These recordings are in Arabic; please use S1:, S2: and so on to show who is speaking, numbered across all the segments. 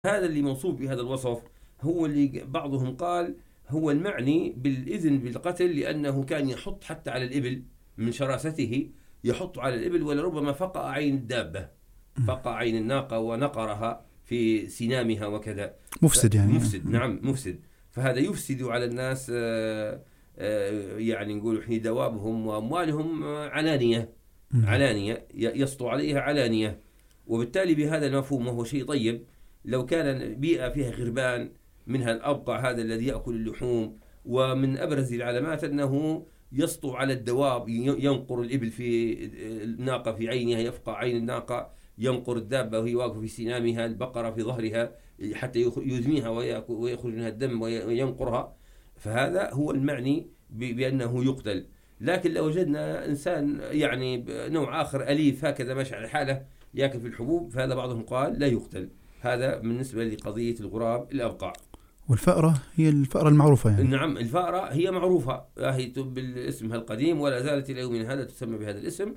S1: هذا اللي موصوف بهذا الوصف هو اللي بعضهم قال هو المعني بالإذن بالقتل، لأنه كان يحط حتى على الإبل من شراسته، يحط على الإبل ولربما فقع عين الدابة، فقع عين الناقة ونقرها في سنامها وكذا.
S2: مفسد يعني.
S1: مفسد، نعم مفسد. فهذا يفسد على الناس يعني نقول حين دوابهم وأموالهم علانية، علانية يسطو عليها علانية. وبالتالي بهذا المفهوم وهو شيء طيب، لو كان بيئة فيها غربان منها الأبقع هذا الذي يأكل اللحوم، ومن أبرز العلامات أنه يسطو على الدواب، ينقر الإبل في الناقة في عينها، يفقع عين الناقة، ينقر الدابة وهي واقفة في سنامها، البقرة في ظهرها حتى يدميها ويخرج منها الدم وينقرها. فهذا هو المعني بأنه يقتل. لكن لو وجدنا إنسان يعني نوع آخر أليف هكذا ماشي على حاله يأكل في الحبوب، فهذا بعضهم قال لا يقتل. هذا بالنسبة لقضية الغراب الأبقع.
S2: والفأرة هي الفأرة المعروفة يعني.
S1: نعم، الفأرة هي معروفة، هي بالاسم القديم ولا زالت إلى يومنا هذا تسمى بهذا الاسم.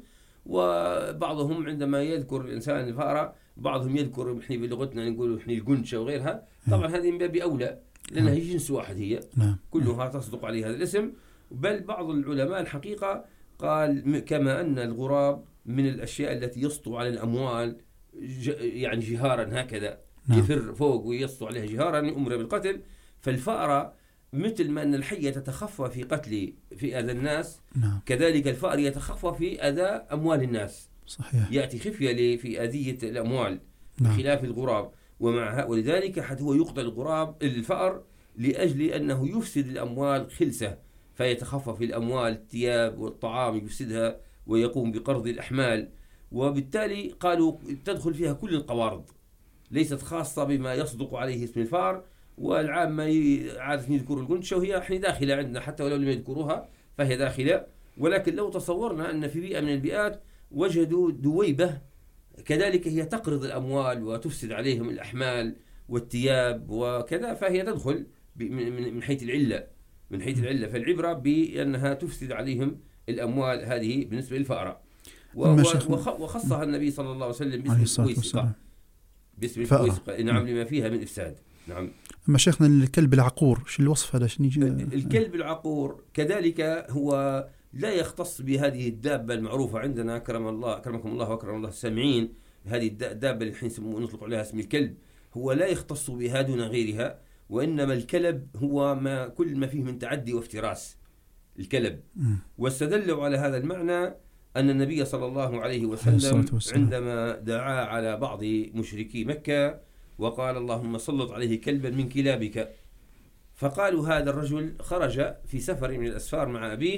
S1: وبعضهم عندما يذكر الإنسان الفأرة، بعضهم يذكر إحنا بلغتنا نقول إحنا الجنشة وغيرها. طبعا هذه من باب أولى لأنها هي جنس واحد، هي كلها تصدق عليه هذا الاسم. بل بعض العلماء الحقيقة قال كما أن الغراب من الأشياء التي يسطو على الأموال يعني جهارا هكذا، يفر فوق ويسطو عليها جهارا يؤمر بالقتل، فالفأرة مثل ما أن الحية تتخفى في قتل في أذى الناس، كذلك الفأر يتخفى في أذى أموال الناس.
S2: صحيح.
S1: يأتي خفية في أذية الأموال بخلاف الغراب. ولذلك حتى هو يقتل الغراب الفأر لأجل أنه يفسد الأموال خلسة، فيتخفى في الأموال، الثياب والطعام يفسدها ويقوم بقرض الأحمال. وبالتالي قالوا تدخل فيها كل القوارض، ليست خاصة بما يصدق عليه اسم الفار. والعامة عادة يذكروا الجنشة وهي احنا داخلة عندنا، حتى ولو لم يذكروها فهي داخلة. ولكن لو تصورنا أن في بيئة من البيئات وجدوا دويبة كذلك هي تقرض الأموال وتفسد عليهم الأحمال والثياب وكذا، فهي تدخل من حيث العلة، من حيث العلة. فالعبرة بأنها تفسد عليهم الأموال، هذه بالنسبة للفأرة. وخصها النبي صلى الله عليه وسلم باسم الكويسقة، باسم الكويسقة، نعم، لما فيها من إفساد. نعم.
S2: أما شيخنا الكلب العقور شو الوصف هذا؟
S1: الكلب العقور كذلك هو لا يختص بهذه الدابة المعروفة عندنا، كرمكم الله وكرم الله السامعين، هذه الدابة اللي الحين نطلق عليها اسم الكلب، هو لا يختص بها دون غيرها. وإنما الكلب هو كل ما فيه من تعدي وافتراس، الكلب. واستدلوا على هذا المعنى أن النبي صلى الله عليه وسلم عندما دعا على بعض مشركي مكة وقال اللهم سلط عليه كلبا من كلابك، فقالوا هذا الرجل خرج في سفر من الأسفار مع أبيه،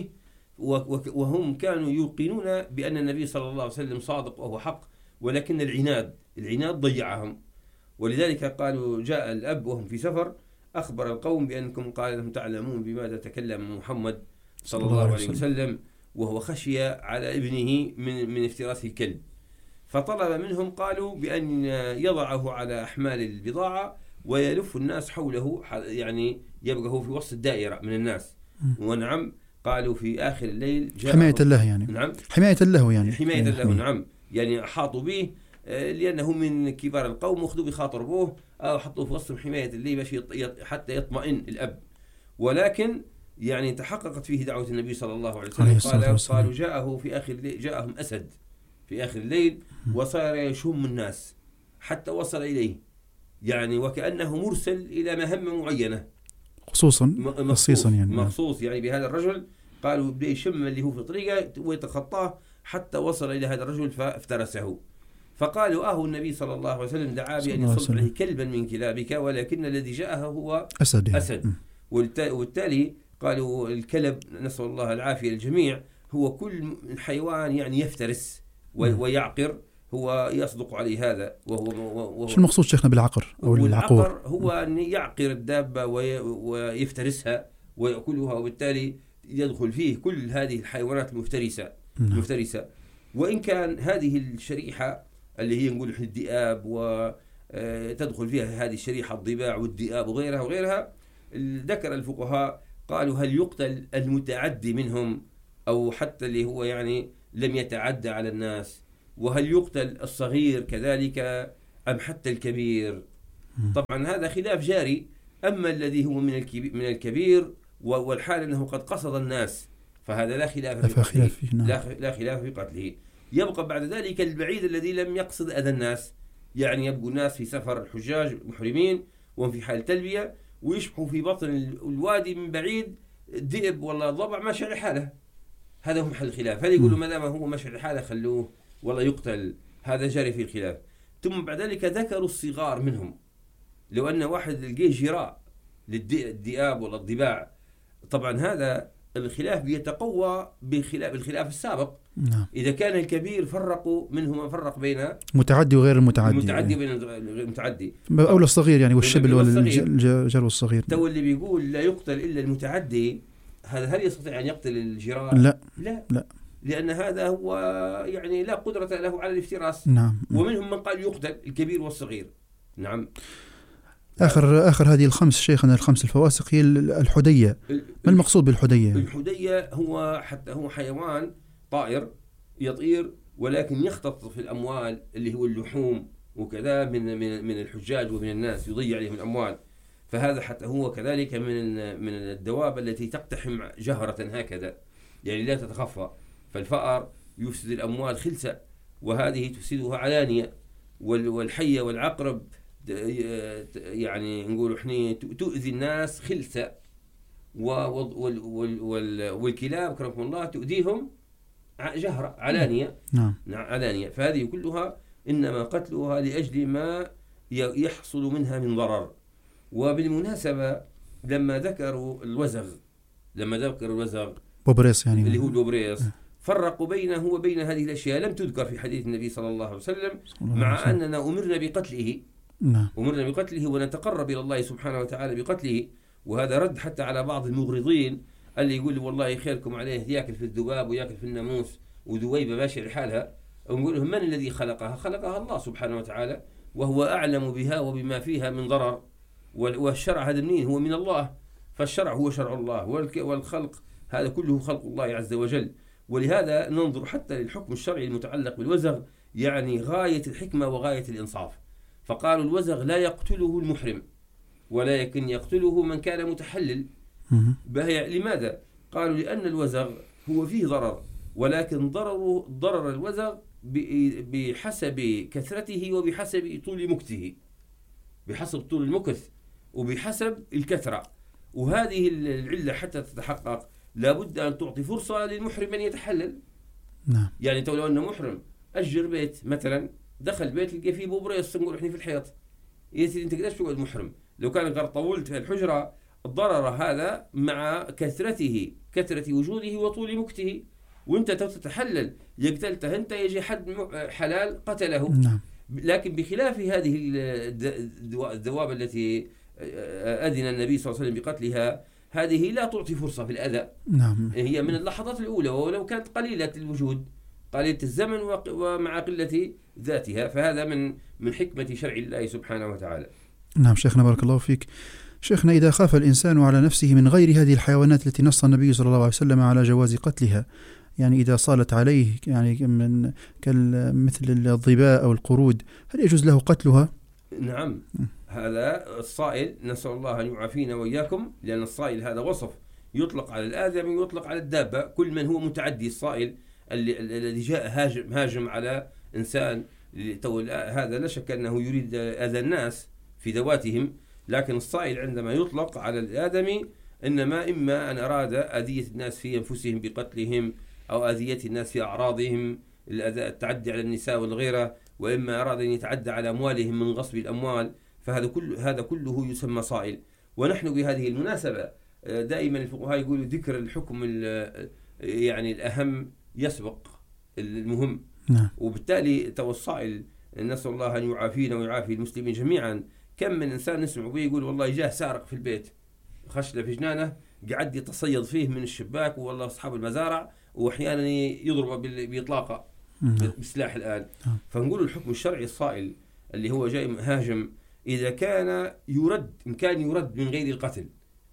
S1: وهم كانوا يوقنون بأن النبي صلى الله عليه وسلم صادق وهو حق، ولكن العناد ضيعهم. ولذلك قالوا جاء الأب وهم في سفر أخبر القوم بأنكم قال لهم تعلمون بماذا تكلم محمد صلى الله عليه وسلم، وهو خشي على ابنه من افتراس الكلب. فطلب منهم قالوا بأن يضعه على أحمال البضاعة ويلف الناس حوله، يعني يبقى هو في وسط الدائرة من الناس. ونعم قالوا في آخر الليل
S2: حماية له يعني.
S1: نعم،
S2: حماية له يعني.
S1: حماية له، نعم، يعني أحاطوا به لأنه من كبار القوم وخذوا بخاطر أبوه أو حطوه في وسط حماية الليل حتى يطمئن الأب. ولكن يعني تحققت فيه دعوة النبي صلى الله عليه وسلم. قالوا جاءه في آخر الليل، جاءهم أسد في آخر الليل وصار يشم الناس حتى وصل إليه، يعني وكأنه مرسل إلى مهمة معينة
S2: خصوصا يعني
S1: مخصوص يعني بهذا الرجل. قالوا بدأ يشم اللي هو في طريقه ويتخطاه حتى وصل إلى هذا الرجل فافترسه. فقالوا النبي صلى الله عليه وسلم دعا بأن يصلح عليه كلبا من كلابك، ولكن الذي جاءه هو أسد. وبالتالي قالوا الكلب، نسأل الله العافية للجميع، هو كل حيوان يعني يفترس ويعقر، هو يصدق عليه هذا. وهو
S2: شو المقصود شيخنا بالعقر أو العقور؟
S1: هو أن يعقر الدابة ويفترسها ويأكلها، وبالتالي يدخل فيه كل هذه الحيوانات المفترسة. وإن كان هذه الشريحة اللي هي نقول الذئاب وتدخل فيها هذه الشريحة الضباع والذئاب وغيرها، ذكر الفقهاء قالوا هل يقتل المتعدي منهم أو حتى اللي هو يعني لم يتعدى على الناس، وهل يقتل الصغير كذلك أم حتى الكبير. طبعا هذا خلاف جاري. أما الذي هو من الكبير والحال أنه قد قصد الناس فهذا لا خلاف في قتله. لا خلاف في قتله. يبقى بعد ذلك البعيد الذي لم يقصد أذى الناس، يعني يبقوا الناس في سفر الحجاج محرمين وهم في حال تلبية ويشبحوا في بطن الوادي من بعيد ذئب ولا ضبع ماشي على حاله، هذا هو محل الخلاف. هل يقولوا ما دام هو ماشي على حاله خلوه والله يقتل، هذا جاري في الخلاف. ثم بعد ذلك ذكروا الصغار منهم. لو أن واحد لقيه جراء للذئاب ولا الضباع، طبعا هذا الخلاف بيتقوى بالخلاف السابق. إذا كان الكبير فرقوا منهما فرق بين
S2: متعدي وغير المتعدي،
S1: المتعدي وبين المتعدي،
S2: أولى الصغير يعني والشبل والجرو الصغير.
S1: تو اللي بيقول لا يقتل إلا المتعدي، هذا هل يستطيع أن يقتل الجراء؟ لا، لأن هذا هو يعني لا قدرة له على الافتراس.
S2: نعم.
S1: ومنهم من قال يقتل الكبير والصغير. نعم.
S2: آخر هذه الخمس شيخنا، الخمس الفواسق هي الحدية. ما المقصود بالحدية؟
S1: الحدية هو حتى هو حيوان طائر يطير ولكن يختطف في الأموال اللي هو اللحوم وكذا من الحجاج ومن الناس، يضيع عليهم الأموال. فهذا حتى هو كذلك من الدواب التي تقتحم جهرة هكذا، يعني لا تتخفى. فالفأر يفسد الأموال خلسة، وهذه تفسدها علانية. والحية والعقرب يعني نقول احنا تؤذي الناس خلسة، والكلاب كرمكم الله تؤذيهم جهرة علانية.
S2: نعم.
S1: علانية. فهذه كلها إنما قتلها لأجل ما يحصل منها من ضرر. وبالمناسبة لما ذكروا الوزغ
S2: بوبريس يعني
S1: اللي هو بوبريس، فرقوا بينه وبين هذه الأشياء لم تذكر في حديث النبي صلى الله عليه وسلم، مع أننا أمرنا بقتله.
S2: نعم.
S1: أمرنا بقتله ونتقرب إلى الله سبحانه وتعالى بقتله. وهذا رد حتى على بعض المغرضين اللي يقول والله خيركم عليه يأكل في الذباب ويأكل في الناموس وذويبة ماشية لحالها. ونقول لهم من الذي خلقها؟ خلقها الله سبحانه وتعالى، وهو أعلم بها وبما فيها من ضرر. والشرع هذا منين؟ هو من الله. فالشرع هو شرع الله، والخلق هذا كله خلق الله عز وجل. ولهذا ننظر حتى للحكم الشرعي المتعلق بالوزغ، يعني غاية الحكمة وغاية الإنصاف. فقالوا الوزغ لا يقتله المحرم ولكن يقتله من كان متحلل. لماذا؟ قالوا لأن الوزغ هو فيه ضرر، ولكن ضرر الوزغ بحسب كثرته وبحسب طول مكثه، بحسب طول المكث وبحسب الكثرة. وهذه العلة حتى تتحقق لابد أن تعطي فرصة للمحرم أن يتحلل.
S2: نعم.
S1: يعني لو أنه محرم أجر بيت مثلا، دخل بيت لقى فيه بوبريس نقول إحنا في الحيط، يا سيدي أنت قداش تقعد محرم؟ لو كان قد طولت في الحجرة الضرر هذا مع كثرة وجوده وطول مكته، وانت تتحلل يقتلته انت يجي حد حلال قتله.
S2: نعم.
S1: لكن بخلاف هذه الذواب التي أذن النبي صلى الله عليه وسلم بقتلها، هذه لا تعطي فرصة في الأذى.
S2: نعم.
S1: هي من اللحظات الأولى، ولو كانت قليلة الوجود قليلة الزمن ومع قلة ذاتها. فهذا من حكمة شرع الله سبحانه وتعالى.
S2: نعم شيخنا بارك الله فيك. شيخنا إذا خاف الإنسان على نفسه من غير هذه الحيوانات التي نص النبي صلى الله عليه وسلم على جواز قتلها، يعني إذا صالت عليه يعني مثل الظباء أو القرود، هل يجوز له قتلها؟
S1: نعم. هذا الصائل نسأل الله أن يعافينا وإياكم، لأن الصائل هذا وصف يطلق على الآدمي ويطلق على الدابة. كل من هو متعدي، الصائل الذي جاء هاجم على إنسان، هذا لا شك أنه يريد أذى الناس في ذواتهم. لكن الصائل عندما يطلق على الآدمي إنما إما أن أراد أذية الناس في أنفسهم بقتلهم، أو أذية الناس في أعراضهم، التعدي على النساء والغيرة، وإما أراد أن يتعدى على أموالهم من غصب الأموال. فهذا كله يسمى صائل. ونحن بهذه المناسبة دائما الفقهاء يقولوا ذكر الحكم يعني الأهم يسبق المهم.
S2: نعم.
S1: وبالتالي الصائل نسأل الله أن يعافينا ويعافي المسلمين جميعا. كم من إنسان نسمع به يقول والله جاه سارق في البيت، خشله في جنانه، قعد يتصيد فيه من الشباك، والله أصحاب المزارع، وأحيانا يضرب بإطلاقه بسلاح الآن. فنقول الحكم الشرعي الصائل اللي هو جاي هاجم، إذا كان يرد من غير القتل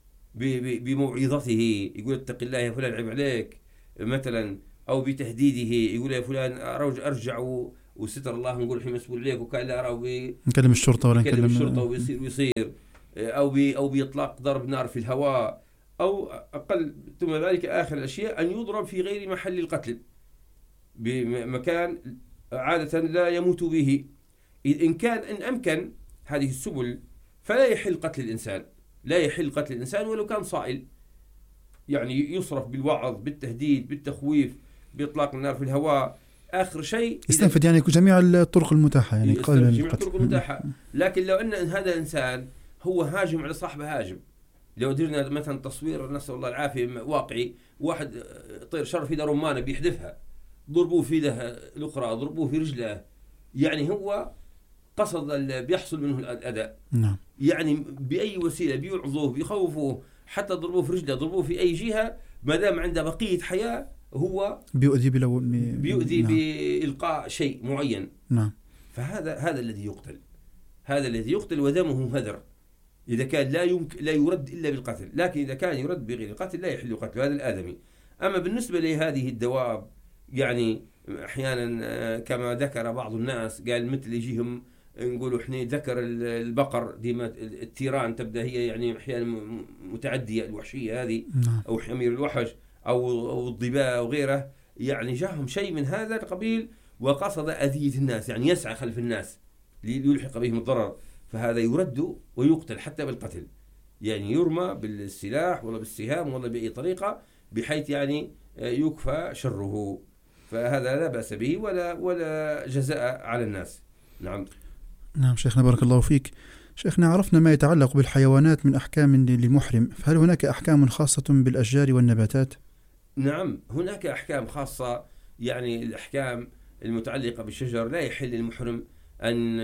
S1: بموعظته، يقول اتق الله يا فلان عيب عليك مثلا، أو بتهديده يقول يا فلان أرجع وستر الله نقول الحين مسؤول عليك وكان لا أرى
S2: نكلم الشرطة ولا
S1: نكلم الشرطة ويصير أو بإطلاق ضرب نار في الهواء، أو أقل ثم ذلك آخر الأشياء أن يضرب في غير محل القتل بمكان عادة لا يموت به. إن أمكن هذه السبل فلا يحل قتل الإنسان، لا يحل قتل الإنسان ولو كان صائل، يعني يصرف بالوعظ بالتهديد بالتخويف بإطلاق النار في الهواء. آخر شيء
S2: يستنفد يعني جميع الطرق المتاحة، يعني
S1: جميع الطرق المتاحة. لكن لو أن هذا الإنسان هو هاجم على صاحبه هاجم، لو درنا مثلا تصوير نسأل الله العافية واقعي، واحد طير شر في رمانة بيحدفها، ضربوه في يده الأخرى، ضربوه في رجله، يعني هو قصد بيحصل منه الأذى.
S2: نعم.
S1: يعني بأي وسيلة بيوعظوه بيخوفوه، حتى ضربوه في رجله ضربوه في أي جهة، ما دام عنده بقية حياة هو بيؤذي
S2: نعم.
S1: بإلقاء شيء معين.
S2: نعم.
S1: فهذا الذي يقتل، هذا الذي يقتل ودمه هدر إذا كان لا يرد إلا بالقتل. لكن إذا كان يرد بغير القتل لا يحل قتل هذا الآدمي. أما بالنسبة لهذه الدواب، يعني أحيانا كما ذكر بعض الناس قال مثل يجيهم نقولوا إحنا ذكر البقر ديما التيران تبدأ هي يعني أحيانا متعدية الوحشية هذه، أو حمير الوحش أو الضباء وغيره، يعني جاهم شيء من هذا القبيل وقصد أذية الناس، يعني يسعى خلف الناس ليلحق بهم الضرر، فهذا يرد ويقتل حتى بالقتل، يعني يرمى بالسلاح ولا بالسهام ولا بأي طريقة بحيث يعني يكفى شره، فهذا لا بأس به ولا جزاء على الناس. نعم.
S2: نعم شيخنا بارك الله فيك. شيخنا عرفنا ما يتعلق بالحيوانات من أحكام للمحرم، فهل هناك أحكام خاصة بالأشجار والنباتات؟
S1: نعم هناك أحكام خاصة، يعني الأحكام المتعلقة بالشجر لا يحل للمحرم أن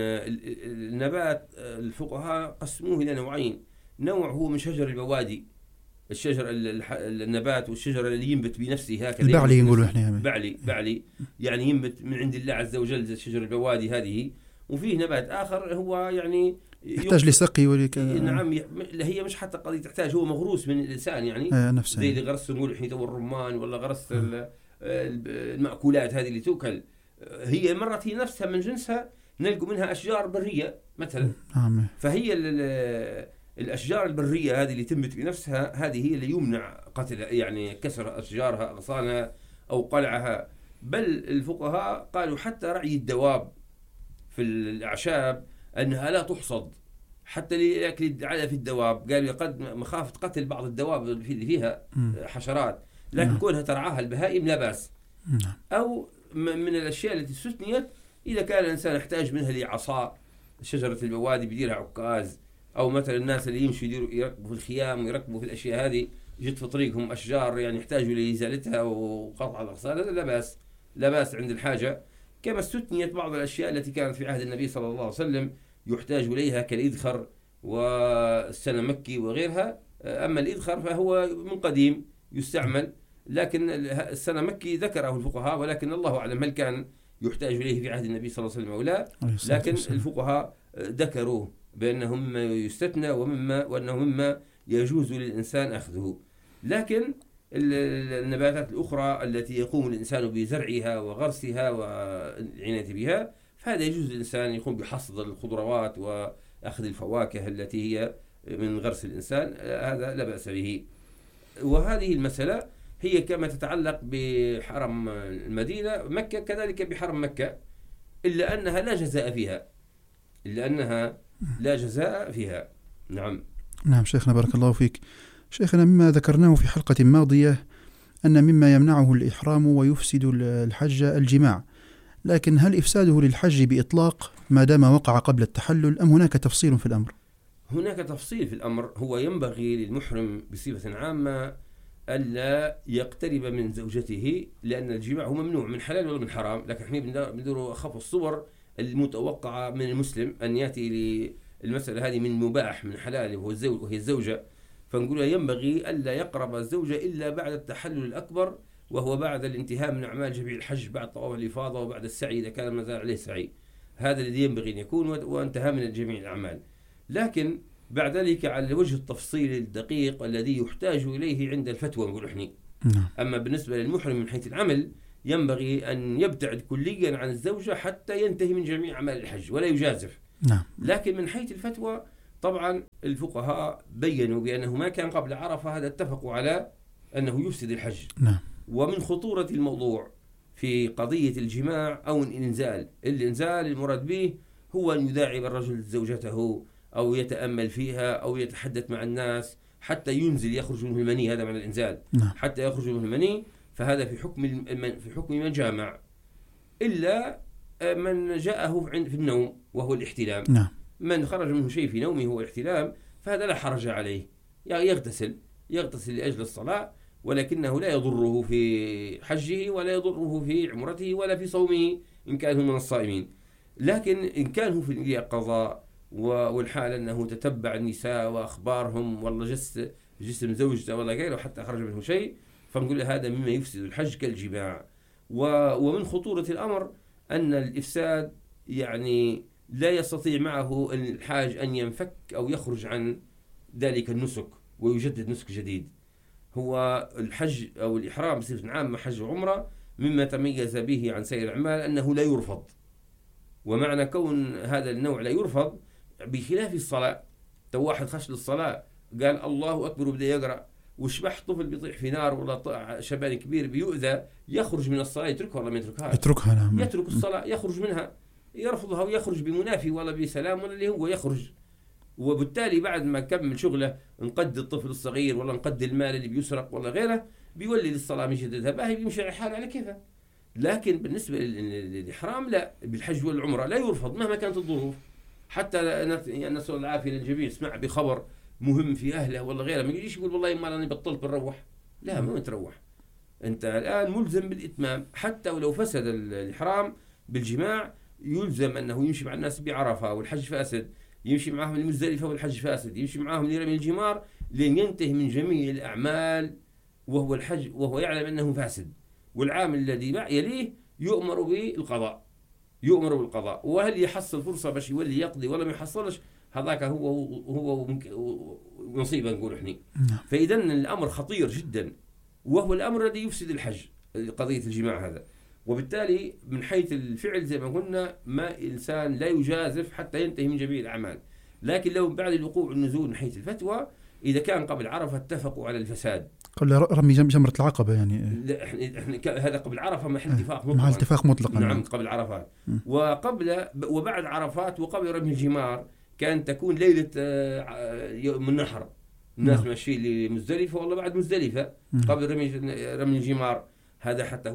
S1: النبات الفقهاء قسموه إلى نوعين، نوع هو من شجر البوادي، الشجر النبات والشجر اللي ينبت بنفسه هكذا،
S2: البعلي نقولوا احنا
S1: بعلي يعني ينبت من عند الله عز وجل زي شجر البوادي هذه. وفيه نبات آخر هو يعني
S2: يحتاج لسقي
S1: نعم هي مش حتى قضية تحتاج، هو مغروس من الإنسان يعني
S2: نفسه،
S1: زي اللي غرس نقول الحين الرمان ولا غرس المأكولات هذه اللي تؤكل، هي مرت هي نفسها من جنسها نلقوا منها أشجار برية مثلا. فهي الأشجار البرية هذه اللي تنبت بنفسها هذه هي اللي يمنع قتل، يعني كسر أشجارها أغصانها أو قلعها. بل الفقهاء قالوا حتى رعي الدواب في الأعشاب أنها لا تحصد حتى لأكل علف الدواب، قالوا قد مخافة قتل بعض الدواب اللي فيها حشرات، لكن كونها ترعاها البهائم لا بأس. أو من الأشياء التي استثنيت إذا كان الإنسان يحتاج منها لعصا، شجرة البوادي بيديرها عكاز، أو مثلا الناس اللي يمشوا يركبوا في الخيام ويركبوا في الأشياء هذه جت في طريقهم أشجار يعني يحتاجوا لإزالتها وقطع الأغصان، هذا لا بأس عند الحاجة. كما استثنيت بعض الأشياء التي كانت في عهد النبي صلى الله عليه وسلم يحتاج إليها كالإذخر والسنمكي وغيرها. أما الإذخر فهو من قديم يستعمل، لكن السنمكي ذكره الفقهاء، ولكن الله أعلم هل كان يحتاج إليه في عهد النبي صلى الله عليه وسلم أو لا، لكن الفقهاء ذكروه بأنه مما يستثنى وأنه مما يجوز للإنسان أخذه. لكن النباتات الأخرى التي يقوم الإنسان بزرعها وغرسها والعناية بها فهذا يجوز للإنسان يقوم بحصد الخضروات وأخذ الفواكه التي هي من غرس الإنسان، هذا لا بأس به. وهذه المسألة هي كما تتعلق بحرم المدينة مكة كذلك بحرم مكة، إلا أنها لا جزاء فيها. نعم
S2: شيخنا بارك الله فيك. شيخنا مما ذكرناه في حلقة ماضية أن مما يمنعه الإحرام ويفسد الحج الجماع، لكن هل إفساده للحج بإطلاق ما دام وقع قبل التحلل أم هناك تفصيل في الأمر؟
S1: هناك تفصيل في الأمر. هو ينبغي للمحرم بصفة عامة ألا يقترب من زوجته، لأن الجماع هو ممنوع من حلال ولا من حرام، لكن احنا بندور أخف الصور المتوقعة من المسلم أن يأتي للمسألة هذه من مباح من حلال وهي الزوجة، فنقول ينبغي ألا يقرب الزوجة إلا بعد التحلل الأكبر، وهو بعد الانتهاء من أعمال جميع الحج، بعد طواف الإفاضة وبعد السعي إذا كان ما زال عليه سعي، هذا الذي ينبغي أن يكون وانتهى من جميع الأعمال. لكن بعد ذلك على وجه التفصيل الدقيق الذي يحتاج إليه عند الفتوى نقول إحنا. أما بالنسبة للمحرم من حيث العمل ينبغي أن يبتعد كليا عن الزوجة حتى ينتهي من جميع أعمال الحج ولا يجازف.
S2: نعم.
S1: لكن من حيث الفتوى طبعا الفقهاء بيّنوا بأنه ما كان قبل عرفة هذا اتفقوا على أنه يفسد الحج.
S2: نعم.
S1: ومن خطورة الموضوع في قضية الجماع أو الإنزال المراد به هو أن يداعب الرجل زوجته أو يتأمل فيها أو يتحدث مع الناس حتى ينزل يخرج منه المني، هذا معنى الإنزال.
S2: نعم.
S1: حتى يخرج منه المني، فهذا في حكم من جامع، إلا من جاءه في النوم وهو الاحتلام.
S2: نعم.
S1: من خرج منه شيء في نومه هو الاحتلام فهذا لا حرج عليه، يغتسل لأجل الصلاة، ولكنه لا يضره في حجه ولا يضره في عمرته ولا في صومه إن كان من الصائمين. لكن إن كان هو في القضاء والحال أنه تتبع النساء وأخبارهم والله جسم زوجته ولا غيره حتى خرج منه شيء، فنقول هذا مما يفسد الحج كالجماع. ومن خطورة الأمر أن الإفساد يعني لا يستطيع معه الحاج أن ينفك أو يخرج عن ذلك النسك ويجدد نسك جديد. هو الحج أو الإحرام بصفة عامة حج وعمرة مما تميز به عن سائر الأعمال أنه لا يرفض، ومعنى كون هذا النوع لا يرفض بخلاف الصلاة. تو واحد خش للصلاة قال الله أكبر وبدأ يقرأ وشبح طفل بيطيح في نار ولا شبان كبير بيؤذى، يخرج من الصلاة يتركها ولا ما يتركها؟
S2: يتركها. نعم.
S1: يترك الصلاة، يخرج منها، يرفضها ويخرج بمنافي ولا بسلام ولا اللي هو يخرج. وبالتالي بعد ما كمل شغله نقد الطفل الصغير ولا نقد المال اللي بيسرق ولا غيره بيولي للصلاة مش يجددها باهي بيمشي على حاله على كيفه. لكن بالنسبة للإحرام لا، بالحج والعمرة لا يرفض مهما كانت الظروف. حتى نسأل العافية للجميع يسمع بخبر مهم في أهله ولا غيره ما يجيش يقول والله ما أنا بطلت بنروح، لا ما تروح، أنت الآن ملزم بالإتمام. حتى ولو فسد الإحرام بالجماع يلزم أنه يمشي مع الناس بعرفة والحج فاسد، يمشي معهم المزدلفة والحج فاسد، يمشي معهم لرمي الجمار لين ينتهي من جميع الأعمال وهو الحج وهو يعلم أنه فاسد. والعام الذي يليه يؤمر بالقضاء، وهل يحصل فرصة باش يولي يقضي ولا ما يحصلش هذاك هو نصيبه نقول احنا. فإذا الأمر خطير جدا، وهو الأمر الذي يفسد الحج قضية الجماع هذا. وبالتالي من حيث الفعل زي ما قلنا ما إنسان لا يجازف حتى ينتهي من جميع الأعمال. لكن لو بعد الوقوع النزول من حيث الفتوى إذا كان قبل عرفة اتفقوا على الفساد
S2: قبل رمي جمرة العقبة يعني.
S1: لا احنا هذا قبل عرفة محل اتفاق مطلق.
S2: محل اتفاق مطلق.
S1: نعم قبل عرفات. وبعد عرفات وقبل رمي الجمار كان تكون ليلة يوم النحر، الناس ماشي لمزدلفة والله بعد مزدلفة قبل رمي الجمار. هذا حتى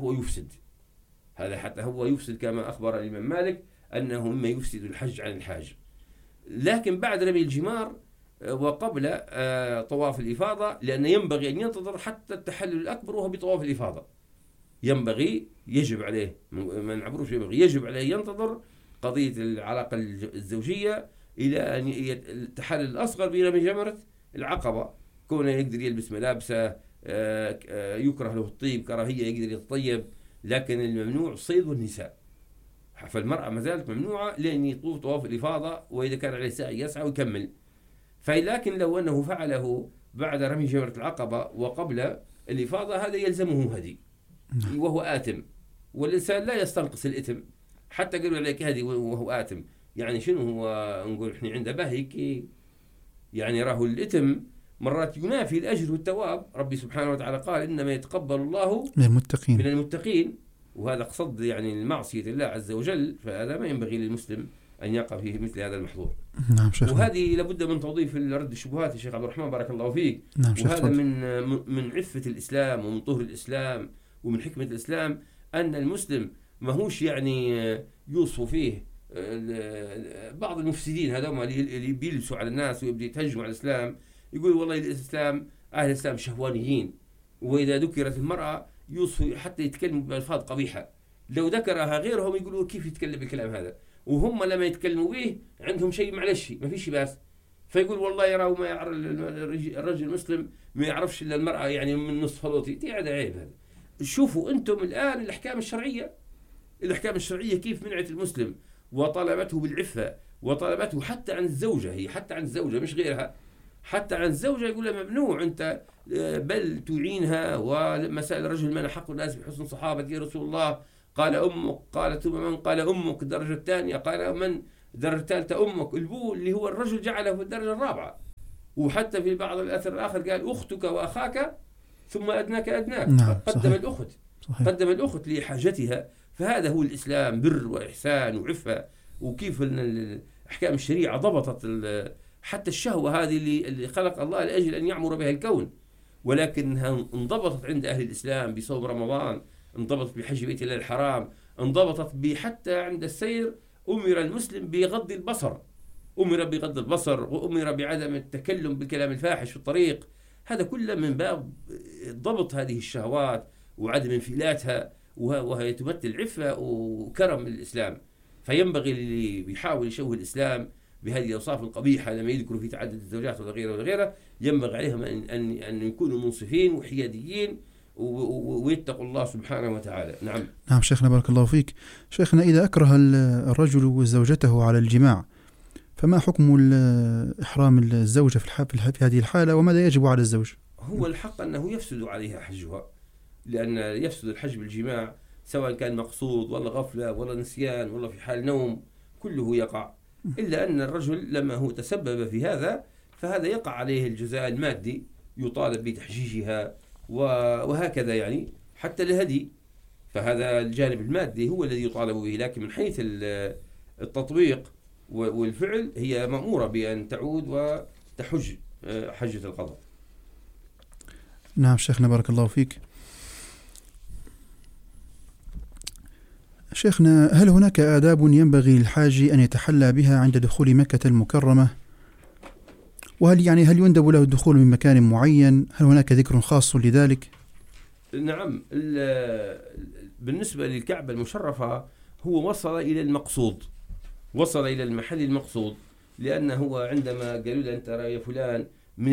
S1: هو يفسد كما أخبر الإمام مالك أنه مما يفسد الحج عن الحاج. لكن بعد رمي الجمار وقبل طواف الإفاضة، لأن ينبغي أن ينتظر حتى التحلل الأكبر وهو بطواف الإفاضة، يجب عليه ما نعبروش يجب عليه ينتظر قضية العلاقة الزوجية إلى أن التحلل الأصغر برمي جمرة العقبة، كونه يقدر يلبس ملابسه، يكره له الطيب كراهية يقدر يتطيب، لكن الممنوع الصيد والنساء. فالمرأة ما زالت ممنوعة لأن يطوف طواف الإفاضة، وإذا كان عليه سعي يسعى ويكمل. فلكن لو أنه فعله بعد رمي جمرة العقبة وقبل الإفاضة هذا يلزمه هدي وهو آثم، والإنسان لا يستنقص الإثم حتى قالوا عليك هدي وهو آثم. يعني شنو هو نقول إحنا عنده باهيك يعني راه الإثم مرات ينافي الأجر والثواب. ربي سبحانه وتعالى قال إنما يتقبل الله من المتقين، وهذا قصد يعني المعصية الله عز وجل. فهذا ما ينبغي للمسلم أن يقع فيه مثل هذا المحظور.
S2: نعم شيخ.
S1: وهذه لابد من توظيف رد الشبهات يا شيخ عبد الرحمن بارك الله فيك.
S2: نعم
S1: وهذا من عفة الإسلام ومن طهر الإسلام ومن حكمة الإسلام أن المسلم ما هوش يعني يوصف فيه بعض المفسدين هذول اللي بيلبسوا على الناس ويبدأ يتهجموا على الإسلام، يقول والله الإسلام أهل الإسلام شهوانيين، وإذا ذكرت المرأة يوصفوا حتى يتكلموا بألفاظ قبيحة، لو ذكرها غيرهم يقولوا كيف يتكلم بالكلام هذا، وهم لما يتكلموا به عندهم شيء معلش ما فيش باس. فيقول والله يراه ما يعرف الرجل المسلم ما يعرفش إلا المرأة يعني من نصف فلوتي، هذا عيب. هذا شوفوا أنتم الآن الأحكام الشرعية كيف منعت المسلم وطلبته بالعفة وطلبته حتى عن الزوجة، هي حتى عن الزوجة مش غيرها. حتى عن الزوجة يقول لها ممنوع أنت بل تعينها. ولما سأل الرجل من حق الناس بحسن صحابة يا رسول الله؟ قال أمك. قال ثم من؟ قال أمك. الدرجة الثانية قال من؟ الدرجة الثالثة أمك. البو اللي هو الرجل جعله في الدرجة الرابعة. وحتى في بعض الأثر الآخر قال أختك وأخاك ثم أدناك أدناك.
S2: نعم
S1: قدم
S2: صحيح.
S1: الأخت
S2: صحيح.
S1: قدم الأخت لحاجتها. فهذا هو الإسلام، بر وإحسان وعفة. وكيف أحكام الشريعة ضبطت حتى الشهوة هذه اللي خلق الله لأجل أن يعمر بها الكون، ولكنها انضبطت عند أهل الإسلام بصوم رمضان، انضبطت بحج بيت الله الحرام، انضبطت حتى عند السير أمر المسلم بغض البصر، أمر بغض البصر، وأمر بعدم التكلم بالكلام الفاحش في الطريق. هذا كله من باب ضبط هذه الشهوات وعدم انفلاتها، وهي تمثل عفة وكرم الإسلام. فينبغي اللي بيحاول يشوه الإسلام بهذه الأوصاف القبيحة لما يذكروا في تعدد الزوجات ولا غيره ولا غيره، ينبغي عليهم أن يكونوا منصفين وحياديين ويتقوا الله سبحانه وتعالى. نعم.
S2: نعم شيخنا بارك الله فيك. شيخنا إذا أكره الرجل زوجته على الجماع فما حكم إحرام الزوجة في هذه الحالة، وماذا يجب على الزوج؟
S1: هو الحق أنه يفسد عليها حجها، لأن يفسد الحج بالجماع سواء كان مقصود ولا غفلة ولا نسيان ولا في حال نوم، كله يقع. إلا أن الرجل لما هو تسبب في هذا فهذا يقع عليه الجزاء المادي، يطالب بتحجيجها وهكذا يعني حتى الهدي. فهذا الجانب المادي هو الذي يطالب به، لكن من حيث التطبيق والفعل هي مأمورة بأن تعود وتحج حجة القضاء.
S2: نعم شيخنا بارك الله فيك. شيخنا هل هناك آداب ينبغي للحاج أن يتحلى بها عند دخول مكة المكرمة؟ وهل هل يندب له الدخول من مكان معين؟ هل هناك ذكر خاص لذلك؟
S1: نعم. بالنسبة للكعبة المشرفة هو وصل إلى المقصود، وصل إلى المحل المقصود، لأنه هو عندما قالوا له أنت يا فلان من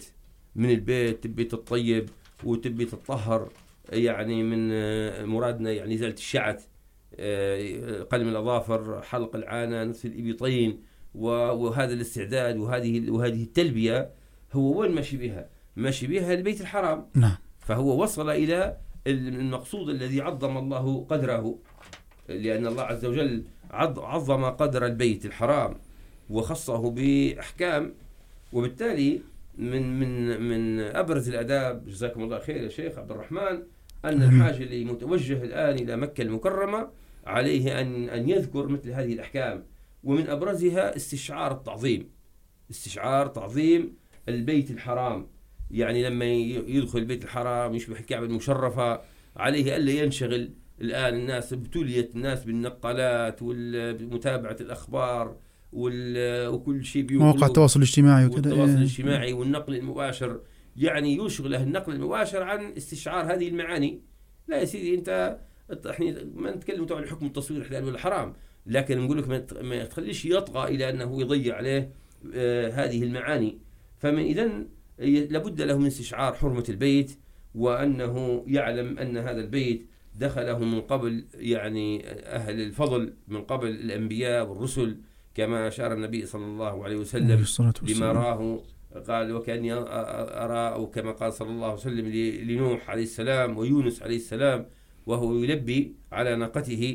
S1: البيت تبي تطيب وتبي تطهر، يعني من مرادنا يعني إزالة الشعث، قلم الأظافر، حلق العانة، نتف الإبطين، وهذا الاستعداد وهذه التلبية، هو وين ماشي بها البيت الحرام.
S2: نعم.
S1: فهو وصل إلى المقصود الذي عظم الله قدره، لأن الله عز وجل عظم قدر البيت الحرام وخصه بأحكام. وبالتالي من أبرز الأداب، جزاكم الله خير يا شيخ عبد الرحمن، أن الحاج اللي متوجه الآن إلى مكة المكرمة عليه أن يذكر مثل هذه الأحكام، ومن أبرزها استشعار تعظيم البيت الحرام. يعني لما يدخل البيت الحرام يشبه الكعبة المشرفة، عليه ألا ينشغل. الآن الناس ابتليت الناس بالنقلات ومتابعة الأخبار وكل شيء،
S2: مواقع التواصل الاجتماعي
S1: والتواصل الاجتماعي والنقل المباشر، يعني يشغله النقل المباشر عن استشعار هذه المعاني. لا يا سيدي، أنت احنا ما نتكلم عن حكم التصوير حلال ولا حرام، لكن نقول لك ما تخليش يطغى إلى أنه يضيع عليه هذه المعاني. فمن إذن لابد له من استشعار حرمة البيت، وأنه يعلم أن هذا البيت دخله من قبل يعني أهل الفضل، من قبل الأنبياء والرسل، كما أشار النبي صلى الله عليه وسلم لما راه، قال وكأني أرى، أو كما قال صلى الله عليه وسلم لنوح عليه السلام ويونس عليه السلام وهو يلبي على ناقته.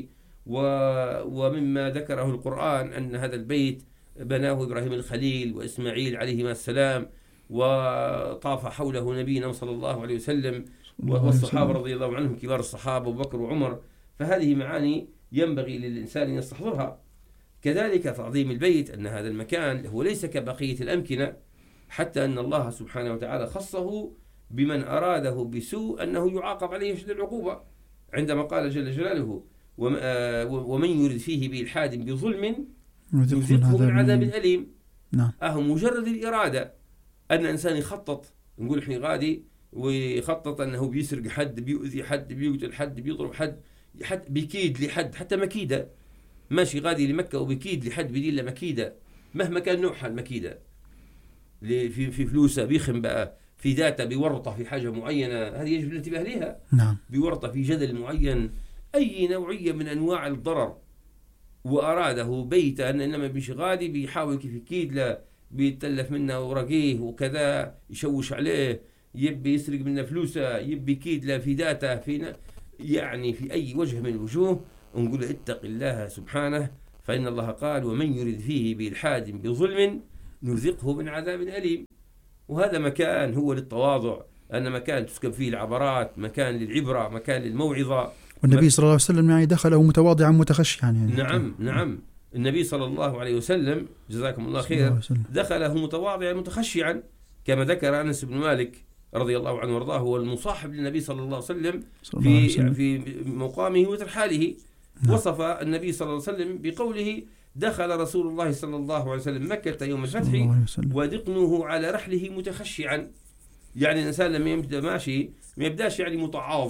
S1: ومما ذكره القرآن أن هذا البيت بناه إبراهيم الخليل وإسماعيل عليهما السلام، وطاف حوله نبينا صلى الله عليه وسلم والصحابة رضي الله عنهم كبار الصحابة أبو بكر وعمر. فهذه معاني ينبغي للإنسان أن يستحضرها. كذلك تعظيم البيت، أن هذا المكان هو ليس كبقية الأمكنة، حتى أن الله سبحانه وتعالى خصه بمن أراده بسوء أنه يعاقب عليه شديد العقوبة، عندما قال جل جلاله ومن يرد فيه بإلحاد بظلم نذقه من عذاب أليم.
S2: نعم.
S1: مجرد الإرادة أن إنسان يخطط، نقول إحنا غادي ويخطط أنه بيسرق حد، بيؤذي حد، بيقتل حد، بيضرب حد، بيكيد لحد، حتى مكيدة، ماشي غادي لمكة وبيكيد لحد بدين لمكيدة، مهما كان نوعها المكيدة، في فلوسه بيخم بقى، في ذاته بيورطه في حاجة معينة، هذه يجب الانتباه لها.
S2: نعم.
S1: بيورطه في جدل معين، أي نوعية من أنواع الضرر، وأراده بيتا إنما بيش غادي بيحاول كيف يكيد له بيتلف منه ورقيه وكذا، يشوش عليه، يبي يسرق منه فلوسه، يبي يكيد له في ذاته، يعني في أي وجه من الوجوه، نقول اتق الله سبحانه، فإن الله قال ومن يرد فيه بإلحاد بظلم نرزقه من عذاب أليم. وهذا مكان هو للتواضع، أن مكان تسكب فيه العبرات، مكان للعبرة، مكان للموعظة.
S2: والنبي صلى الله عليه وسلم يعني دخله متواضعا متخشعا يعني.
S1: نعم النبي صلى الله عليه وسلم جزاكم الله خير دخله متواضعا متخشعا، كما ذكر أنس بن مالك رضي الله عنه وارضاه، هو المصاحب للنبي صلى الله عليه وسلم في مقامه وترحاله. وصف النبي صلى الله عليه وسلم بقوله دخل رسول الله صلى الله عليه وسلم مكة يوم الفتح ودقنه على رحله متخشعا. يعني الإنسان لما يبدأ ماشي ما يبداش يعني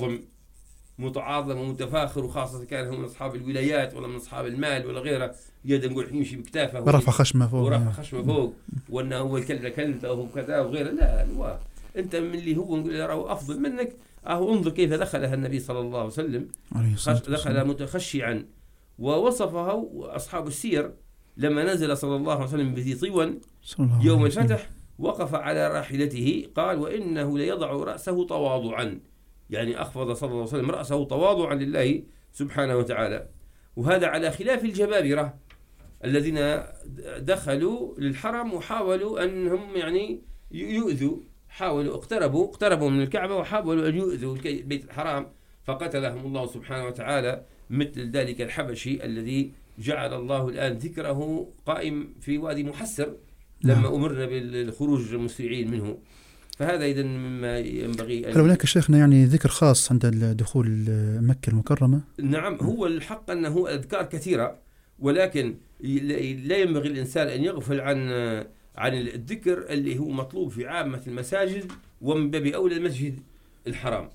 S1: متعاظم ومتفاخر، وخاصة كان هو من أصحاب الولايات ولا من أصحاب المال ولا غيره، يقدر نقول يمشي بكتافه
S2: ورفع خشمه فوق
S1: وأنه هو كلته وكذا وغيره. لا أنت من اللي هو نقول له أفضل منك. انظر كيف دخلها النبي صلى الله عليه وسلم، دخل متخشعا. ووصفه أصحاب السير لما نزل صلى الله عليه وسلم بذي طيون يوم الفتح وقف على راحلته، قال وإنه ليضع رأسه تواضعا، يعني أخفض صلى الله عليه وسلم رأسه تواضعا لله سبحانه وتعالى. وهذا على خلاف الجبابرة الذين دخلوا للحرم وحاولوا أنهم يعني يؤذوا، اقتربوا من الكعبة وحاولوا أن يؤذوا البيت الحرام، فقتلهم الله سبحانه وتعالى، مثل ذلك الحبشي الذي جعل الله الآن ذكره قائم في وادي محسر لما أمرنا بالخروج مسرعين منه. فهذا إذا مما ينبغي
S2: هل هناك شيخنا يعني ذكر خاص عند دخول مكة المكرمة؟
S1: نعم، هو الحق أنه أذكار كثيرة، ولكن لا ينبغي الإنسان أن يغفل عن الذكر اللي هو مطلوب في عامة المساجد، ومن باب أولى المسجد الحرام.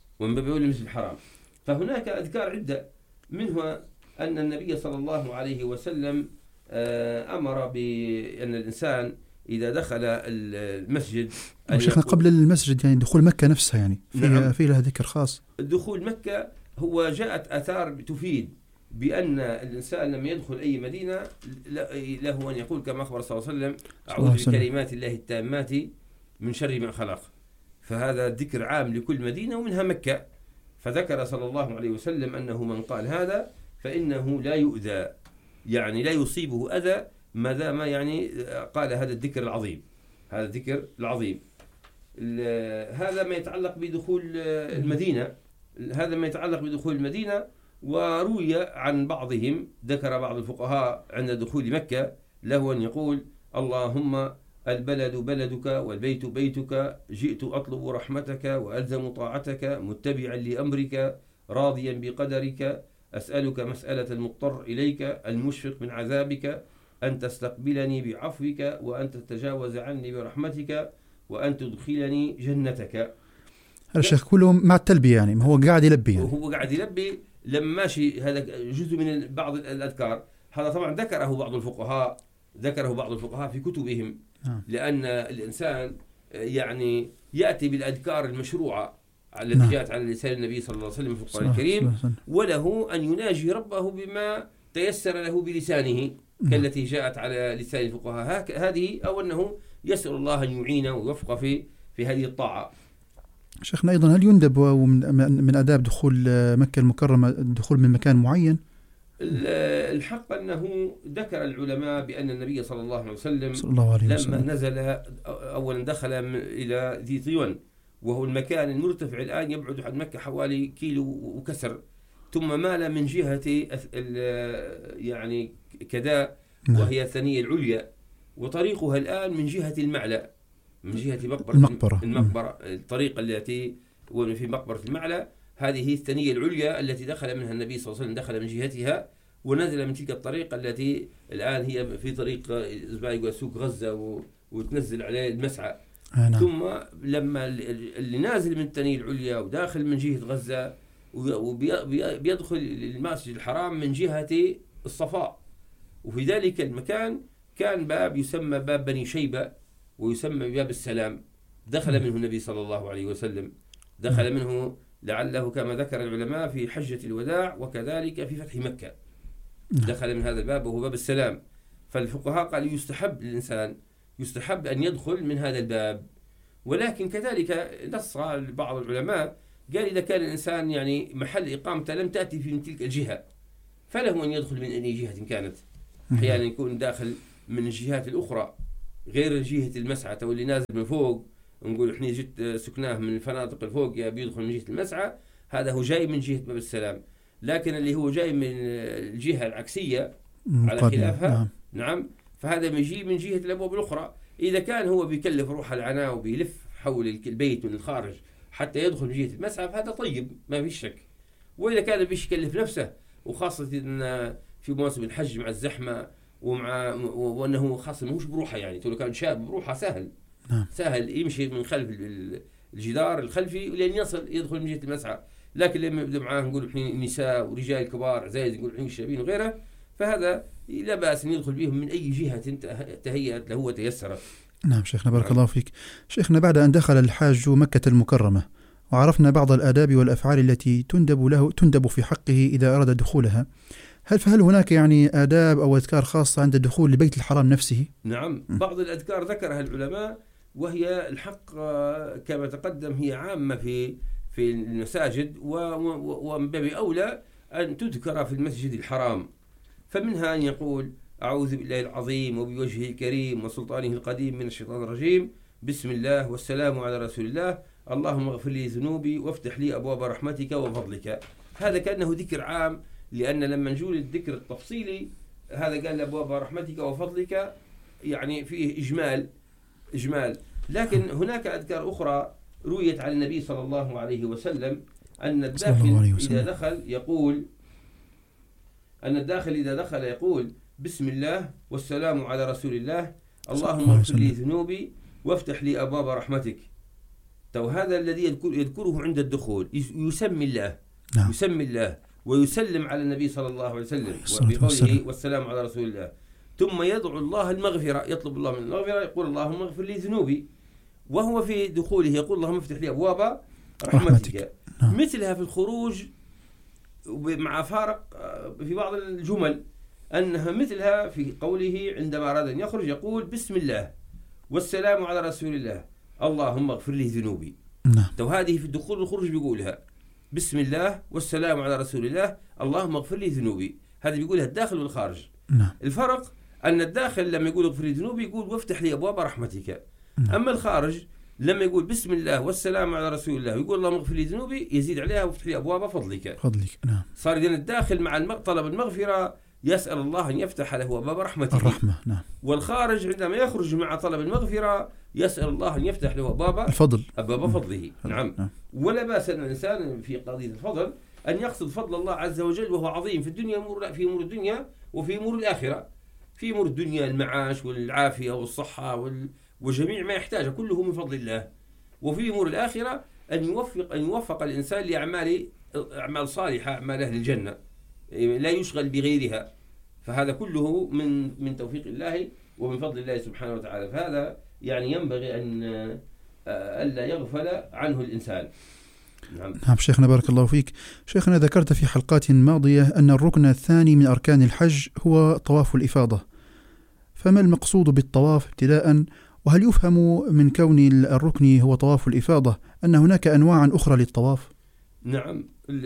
S1: فهناك أذكار عدة، منها أن النبي صلى الله عليه وسلم أمر بأن الإنسان إذا دخل المسجد
S2: شيخنا قبل المسجد يعني دخول مكة نفسها يعني في لها ذكر خاص.
S1: دخول مكة هو جاءت آثار تفيد بأن الإنسان لما يدخل أي مدينة له أن يقول كما أخبر صلى الله عليه وسلم أعوذ بكلمات الله التامات من شر ما خلق. فهذا ذكر عام لكل مدينة ومنها مكة. فذكر صلى الله عليه وسلم أنه من قال هذا فإنه لا يؤذى، يعني لا يصيبه أذى ما دام يعني قال هذا الذكر العظيم. هذا ما يتعلق بدخول المدينة. وروي عن بعضهم، ذكر بعض الفقهاء عند دخول مكة له أن يقول اللهم البلد بلدك والبيت بيتك، جئت أطلب رحمتك وألزم طاعتك متبعا لأمرك راضيا بقدرك، أسألك مسألة المضطر إليك المشفق من عذابك، أن تستقبلني بعفوك وأن تتجاوز عني برحمتك وأن تدخلني جنتك.
S2: هذا الشيخ كله مع التلبية يعني، ما هو قاعد يلبي يعني.
S1: وهو قاعد يلبي لما ماشي. هذا جزء من بعض الأذكار. هذا طبعا ذكره بعض الفقهاء في كتبهم، لأن الإنسان يعني يأتي بالأذكار المشروعة التي جاءت على لسان النبي صلى الله عليه وسلم في القرآن الكريم، وله أن يناجي ربه بما تيسر له بلسانه كالتي جاءت على لسان الفقهاء هذه، أو أنه يسأل الله أن يعينه ويوفق في هذه الطاعة.
S2: شيخنا أيضا هل يندب من آداب دخول مكة المكرمة الدخول من مكان معين؟
S1: الحق أنه ذكر العلماء بأن النبي صلى الله عليه وسلم لما نزل أولا دخل إلى ذي طيون، وهو المكان المرتفع الآن يبعد عن مكة حوالي كيلو وكسر، ثم مال من جهة يعني كذا وهي الثانية العليا، وطريقها الآن من جهة المعلى، من جهة المقبرة. الطريقة التي في مقبرة المعلى هذه الثانية العليا التي دخل منها النبي صلى الله عليه وسلم، دخل من جهتها ونزل من تلك الطريقة التي الآن هي في طريق سوق غزة وتنزل عليه المسعى. ثم لما اللي نازل من الثانية العليا وداخل من جهة غزة وبيدخل المسجد الحرام من جهة الصفاء، وفي ذلك المكان كان باب يسمى باب بني شيبة ويسمى باب السلام، دخل منه النبي صلى الله عليه وسلم، دخل منه لعله كما ذكر العلماء في حجة الوداع وكذلك في فتح مكة، دخل من هذا الباب وهو باب السلام. فالفقهاء قالوا يستحب للإنسان يستحب أن يدخل من هذا الباب. ولكن كذلك نص بعض العلماء قال إذا كان الإنسان يعني محل إقامته لم تأتي في تلك الجهة فله أن يدخل من أي جهة كانت. أحيانا يكون داخل من الجهات الأخرى غير جهة المسعى، أو اللي نازل من فوق نقول إحنا جت سكناه من الفنادق الفوق يا بيدخل من جهة المسعى، هذا هو جاي من جهة باب السلام. لكن اللي هو جاي من الجهة العكسية على خلافها نعم فهذا يجي من جهة الأبواب الأخرى. إذا كان هو بيكلف روح العناء وبيلف حول البيت من الخارج حتى يدخل من جهة المسعى فهذا طيب ما فيش شك. وإذا كان بيش يكلف نفسه وخاصة إن في مواسم الحج مع الزحمة وأنه خاصة مش بروحه، يعني لو كان شاب بروحه سهل سهل يمشي من خلف الجدار الخلفي لين يصل يدخل من جهة المسعى. لكن لما يبدأ معاه نقول نساء ورجال كبار زي نقول الشابين وغيره فهذا لا بأس أن يدخل بهم من أي جهة تهيأت له وتيسرت.
S2: نعم شيخنا بارك الله فيك. شيخنا بعد أن دخل الحاج مكة المكرمة وعرفنا بعض الآداب والأفعال التي تندب في حقه إذا أراد دخولها، فهل هناك يعني آداب أو أذكار خاصة عند الدخول لبيت الحرام نفسه؟
S1: نعم بعض الأذكار ذكرها العلماء وهي الحق كما تقدم هي عامة في المساجد ومن باب أولى أن تذكر في المسجد الحرام. فمنها أن يقول أعوذ بالله العظيم وبوجهه الكريم وسلطانه القديم من الشيطان الرجيم، بسم الله والسلام على رسول الله، اللهم اغفر لي ذنوبي وافتح لي أبواب رحمتك وفضلك. هذا كأنه ذكر عام، لأن لما نجول الذكر التفصيلي هذا قال أبواب رحمتك وفضلك يعني فيه إجمال. لكن هناك أذكار أخرى رويت عن النبي صلى الله عليه وسلم أن الداخل إذا دخل يقول بسم الله والسلام على رسول الله، اللهم اغفر لي ذنوبي وافتح لي أبواب رحمتك. هذا الذي يذكره عند الدخول يسمي الله نعم. يسمي الله ويسلم على النبي صلى الله عليه وسلم بقوله والسلام على رسول الله، ثم يدعو الله المغفرة، يطلب الله من المغفرة، يقول اللهم اغفر لي ذنوبي، وهو في دخوله يقول اللهم افتح لي أبواب رحمتك. نعم. مثلها في الخروج مع فارق في بعض الجمل أنها مثلها في قوله عندما أراد أن يخرج يقول بسم الله والسلام على رسول الله، اللهم اغفر لي ذنوبي. نعم. هذه في الدخول والخروج بيقولها بسم الله والسلام على رسول الله، اللهم اغفر لي ذنوبي، هذا بيقولها الداخل والخارج. نعم. الفرق أن الداخل لما يقول اغفر لي ذنوبي يقول وافتح لي أبواب رحمتك. نعم. أما الخارج لما يقول بسم الله والسلام على رسول الله ويقول اللهم اغفر لي ذنوبي يزيد عليها وافتح لي أبواب فضلك. نعم. صار إذن الداخل مع طلب المغفرة يسأل الله أن يفتح له أبواب رحمته الرحمة. نعم. والخارج عندما يخرج مع طلب المغفرة يسأل الله أن يفتح له أبواب فضله. نعم. ولا بأس أن الإنسان في قضية الفضل أن يقصد فضل الله عز وجل وهو عظيم في الدنيا، في أمور الدنيا وفي أمور الآخرة. في أمور الدنيا المعاش والعافية والصحة وجميع ما يحتاجه كله من فضل الله. وفي أمور الآخرة أن يوفق الإنسان لأعمال صالحة، أعمال أهل الجنة، لا يشغل بغيرها، فهذا كله من توفيق الله ومن فضل الله سبحانه وتعالى. فهذا يعني ينبغي أن ألا يغفل عنه الإنسان.
S2: نعم شيخنا بارك الله فيك. شيخنا ذكرت في حلقات ماضية أن الركن الثاني من أركان الحج هو طواف الإفاضة، فما المقصود بالطواف ابتداء؟ وهل يفهم من كون الركن هو طواف الإفاضة أن هناك أنواع أخرى للطواف؟
S1: نعم،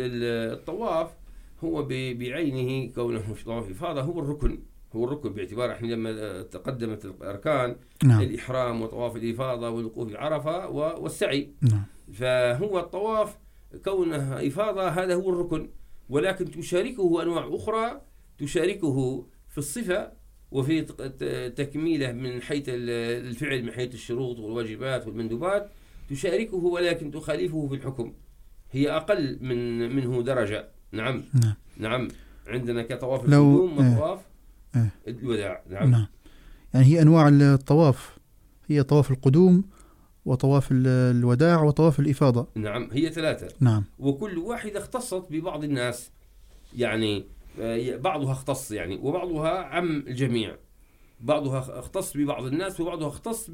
S1: الطواف هو بعينه كونه في طواف الإفاضة هو الركن باعتبار احنا لما تقدمت الأركان نعم. الإحرام وطواف الإفاضة والوقوف بعرفة والسعي نعم. فهو الطواف كونه إفاضة هذا هو الركن، ولكن تشاركه أنواع أخرى تشاركه في الصفة وفي تكميله من حيث الفعل، من حيث الشروط والواجبات والمندوبات تشاركه، ولكن تخالفه في الحكم، هي أقل منه درجة. نعم. نعم. عندنا كطواف القدوم وطواف الوداع. نعم.
S2: يعني هي أنواع الطواف هي طواف القدوم وطواف الوداع وطواف الإفاضة.
S1: نعم، هي 3. نعم. وكل واحدة اختصت ببعض الناس، يعني بعضها اختص يعني وبعضها عم الجميع، بعضها اختص ببعض الناس وبعضها اختص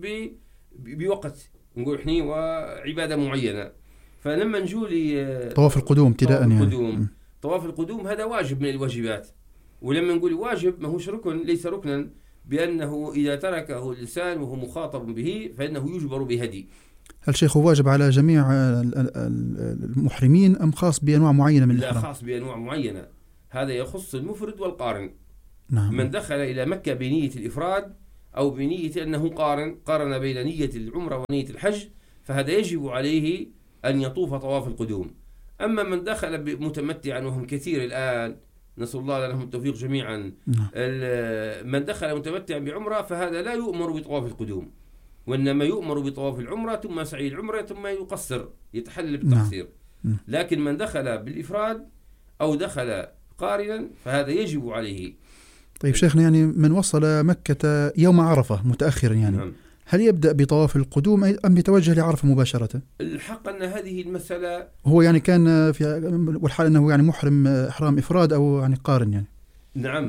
S1: بوقت نقول احنا وعبادة معينة. فلما نجولي
S2: طواف القدوم ابتداء
S1: يعني طواف القدوم هذا واجب من الواجبات، ولما نقول واجب ما هوش ركن، ليس ركنا، بأنه إذا تركه الإنسان وهو مخاطب به فإنه يجبر بهدي.
S2: هل شيخ واجب على جميع المحرمين أم خاص بأنواع معينة من الإحرام؟
S1: لا، خاص بأنواع معينة، هذا يخص المفرد والقارن.
S2: نعم.
S1: من دخل إلى مكة بنية الإفراد أو بنية أنه قارن بين نية العمرة ونية الحج فهذا يجب عليه أن يطوف طواف القدوم. أما من دخل متمتعا وهم كثير الآن، نسأل الله لهم التوفيق جميعا، من دخل متمتعا بعمرة فهذا لا يؤمر بطواف القدوم، وإنما يؤمر بطواف العمرة ثم سعي العمرة ثم يقصر يتحلل بالتقصير. لكن من دخل بالإفراد أو دخل قارنا فهذا يجب عليه.
S2: طيب شيخنا، يعني من وصل مكة يوم عرفة متأخرا يعني
S1: نعم.
S2: هل يبدأ بطواف القدوم أم يتوجه لعرفة مباشرة؟
S1: الحق أن هذه المسألة
S2: هو يعني كان في والحال أنه يعني محرم إحرام إفراد أو يعني قارن يعني.
S1: نعم،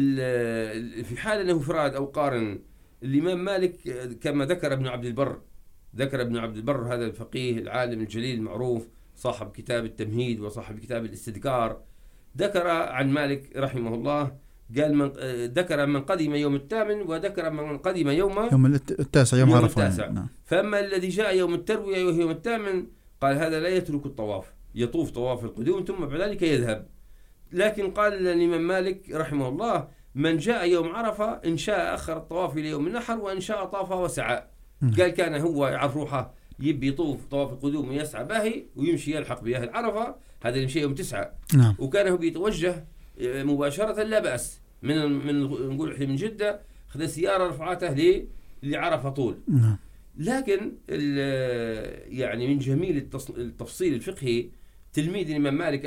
S1: في حال أنه إفراد أو قارن، الإمام مالك كما ذكر ابن عبد البر هذا الفقيه العالم الجليل المعروف صاحب كتاب التمهيد وصاحب كتاب الاستذكار، ذكر عن مالك رحمه الله قال ذكر من قدم يوم الثامن وذكر من قدم يوم
S2: التاسع يوم عرفة.
S1: نعم. فأما الذي جاء يوم التروية وهو يوم الثامن قال هذا لا يترك الطواف، يطوف طواف القدوم ثم بعد ذلك يذهب. لكن قال الإمام مالك رحمه الله من جاء يوم عرفة إن شاء أخر الطواف إلى يوم النحر وإن شاء طاف وسعى. قال كان هو يعرف روحه يبي يطوف طواف القدوم ويسعى باهي ويمشي يلحق بأهل عرفة، هذا يمشي يوم 9.
S2: نعم.
S1: وكان هو بيتوجه مباشرة لا بأس من نقول من جدة خذ سيارة رفعته لعرفة طول.
S2: نعم.
S1: لكن يعني من جميل التفصيل الفقهي تلميذ الإمام مالك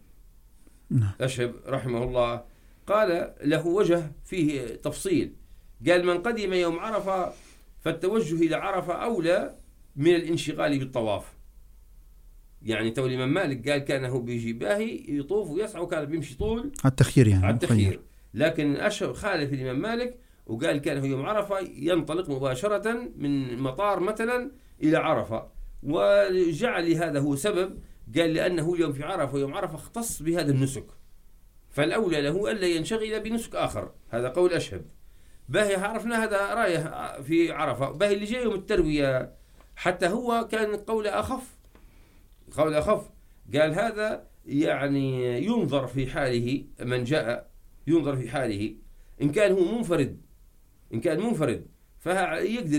S1: أشهب رحمه الله قال له وجه فيه تفصيل، قال من قدم يوم عرفة فالتوجه إلى عرفة أولى من الانشغال بالطواف. يعني تو الإمام مالك قال كان هو بيجي باهي يطوف ويسعى وكان بيمشي طول
S2: على التخيير يعني.
S1: على التخيير. لكن أشهب خالف الإمام مالك وقال كان هو يوم عرفة ينطلق مباشرة من مطار مثلا إلى عرفة، وجعل هذا هو سبب، قال لأنه اليوم في عرفة ويوم عرفة اختص بهذا النسك فالأولى له ألا ينشغل بنسك آخر. هذا قول أشهب. باهي عرفنا هذا رايه في عرفة. باهي اللي جاء يوم التروية حتى هو كان قول أخف، قال هذا يعني ينظر في حاله، من جاء ينظر في حاله إن كان هو منفرد فيقدر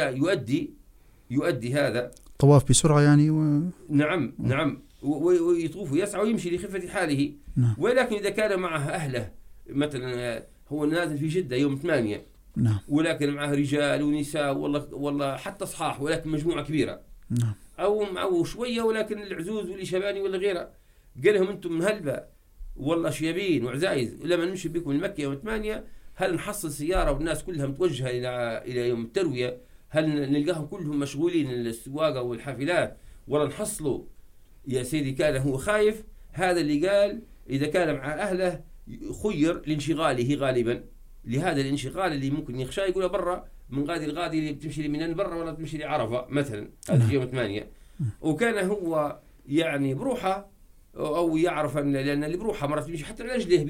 S1: يؤدي هذا
S2: طواف بسرعة يعني
S1: نعم ويطوف ويسعى ويمشي لخفة حاله.
S2: نعم.
S1: ولكن إذا كان معه أهله مثلا هو نازل في جدة يوم 8
S2: نعم.
S1: ولكن معه رجال ونساء والله حتى صحاح ولكن مجموعة كبيرة
S2: نعم.
S1: أو شوية ولكن العزوز واللي شباني ولا غيره، قال لهم أنتم مهلبة والله شيابين وعزايز لما نمشي بكم المكة يوم 8 هل نحصل سيارة والناس كلها متوجهة إلى يوم التروية؟ هل نلقاهم كلهم مشغولين السواقة والحافلات ولا نحصلوا؟ يا سيدي كان هو خايف. هذا اللي قال إذا كان مع أهله خير لانشغاله غالبا، لهذا الانشغال اللي ممكن يخشى يقول برا من غادي اللي بتمشي لمنان برا ولا بتمشي لعرفة مثلا هذا يوم 8. وكان هو يعني بروحه أو يعرف أن لأن اللي بروحه مرات بيمشي حتى على رجله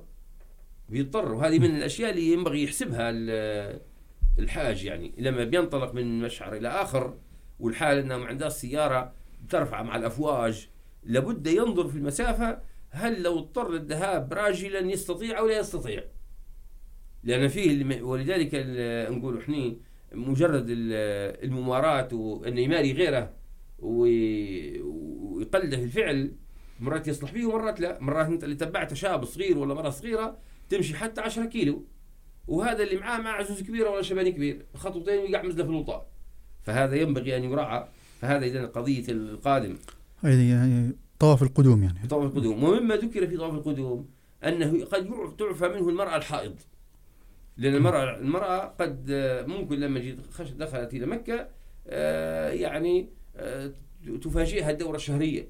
S1: بيضطر وهذه من الأشياء اللي ينبغي يحسبها الحاج، يعني لما بينطلق من مشعر إلى آخر والحال أنه ما عندها السيارة ترفع مع الأفواج لابد ينظر في المسافة هل لو اضطر الذهاب راجلا يستطيع أو لا يستطيع، لأن فيه ولذلك نقول إحنا مجرد الممارات وأنه يماري غيره ويقلده في الفعل مرات يصلح فيه ومرات لا. مرات أنت اللي تبعت شاب صغير ولا مرة صغيرة تمشي حتى 10 كيلو وهذا اللي معاه مع عزوز كبيرة ولا شباني كبير خطوتين ويقع مزله في الوطاء، فهذا ينبغي أن يراعى. فهذا إذن قضية القادم
S2: يعني طواف القدوم يعني
S1: طواف القدوم. ومما ذكر في طواف القدوم أنه قد تعفى منه المرأة الحائض، لأن المرأة قد ممكن لما دخلت إلى مكة يعني تفاجئها الدورة الشهرية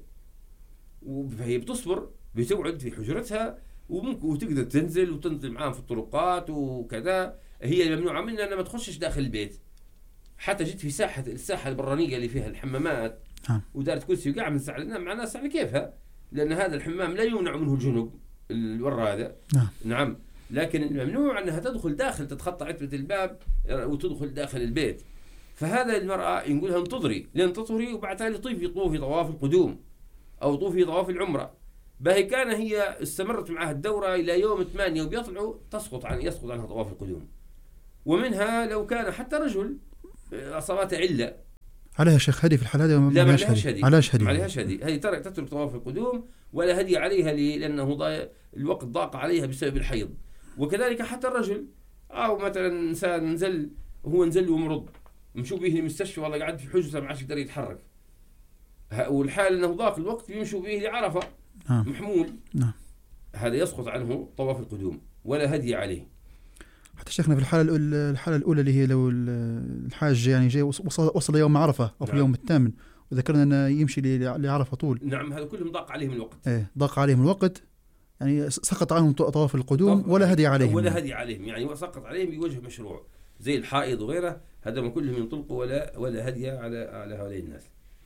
S1: وهي بتصبر بتقعد في حجرتها وممكن وتقدر تنزل وتنزل معاهم في الطرقات وكذا. هي الممنوعة منها أنها ما تخشش داخل البيت. حتى جيت في الساحة البرانية اللي فيها الحمامات ودارت كرسي وقاع من ساعة مع ناس على كيفها، لأن هذا الحمام لا يمنع منه الجنوب الورا هذا. نعم. لكن الممنوع أنها تدخل داخل، تتخطى عتبة الباب وتدخل داخل البيت. فهذا المرأة يقولها انتظري لين تطهري وبعد ذلك طوفي طواف القدوم أو طوفي طواف العمرة. باهي كان هي استمرت معها الدورة إلى يوم 8 وبيطلعوا يسقط عنها طواف القدوم. ومنها لو كان حتى رجل أصابته علة
S2: عليها شيخ هدي في الحالة هذه؟
S1: لا ما عليهاش هدي.
S2: عليهاش
S1: هدي هذه تترك طواف القدوم ولا هدي عليها لأنه الوقت ضاق عليها بسبب الحيض. وكذلك حتى الرجل أو مثلا إنسان نزل ومرض مشوا به المستشفى والله قاعد في حجزة ما عادش يقدر يتحرك، والحال أنه ضاق الوقت يمشوا به لعرفة محمول، هذا يسقط عنه طواف القدوم ولا هدي عليه.
S2: حتى شيخنا في الحالة الأولى اللي هي لو الحاج يعني جاي وصل يوم عرفة أو في اليوم الثامن وذكرنا أنه يمشي لعرفة طول،
S1: نعم هذا كلهم ضاق عليهم الوقت.
S2: ضاق عليهم الوقت، يعني سقط عنهم طواف القدوم ولا هدي عليهم يعني سقط عليهم بوجه مشروع زي الحائض وغيره، هذا ما كلهم ينطلقوا ولا هدي على هؤلاء الناس.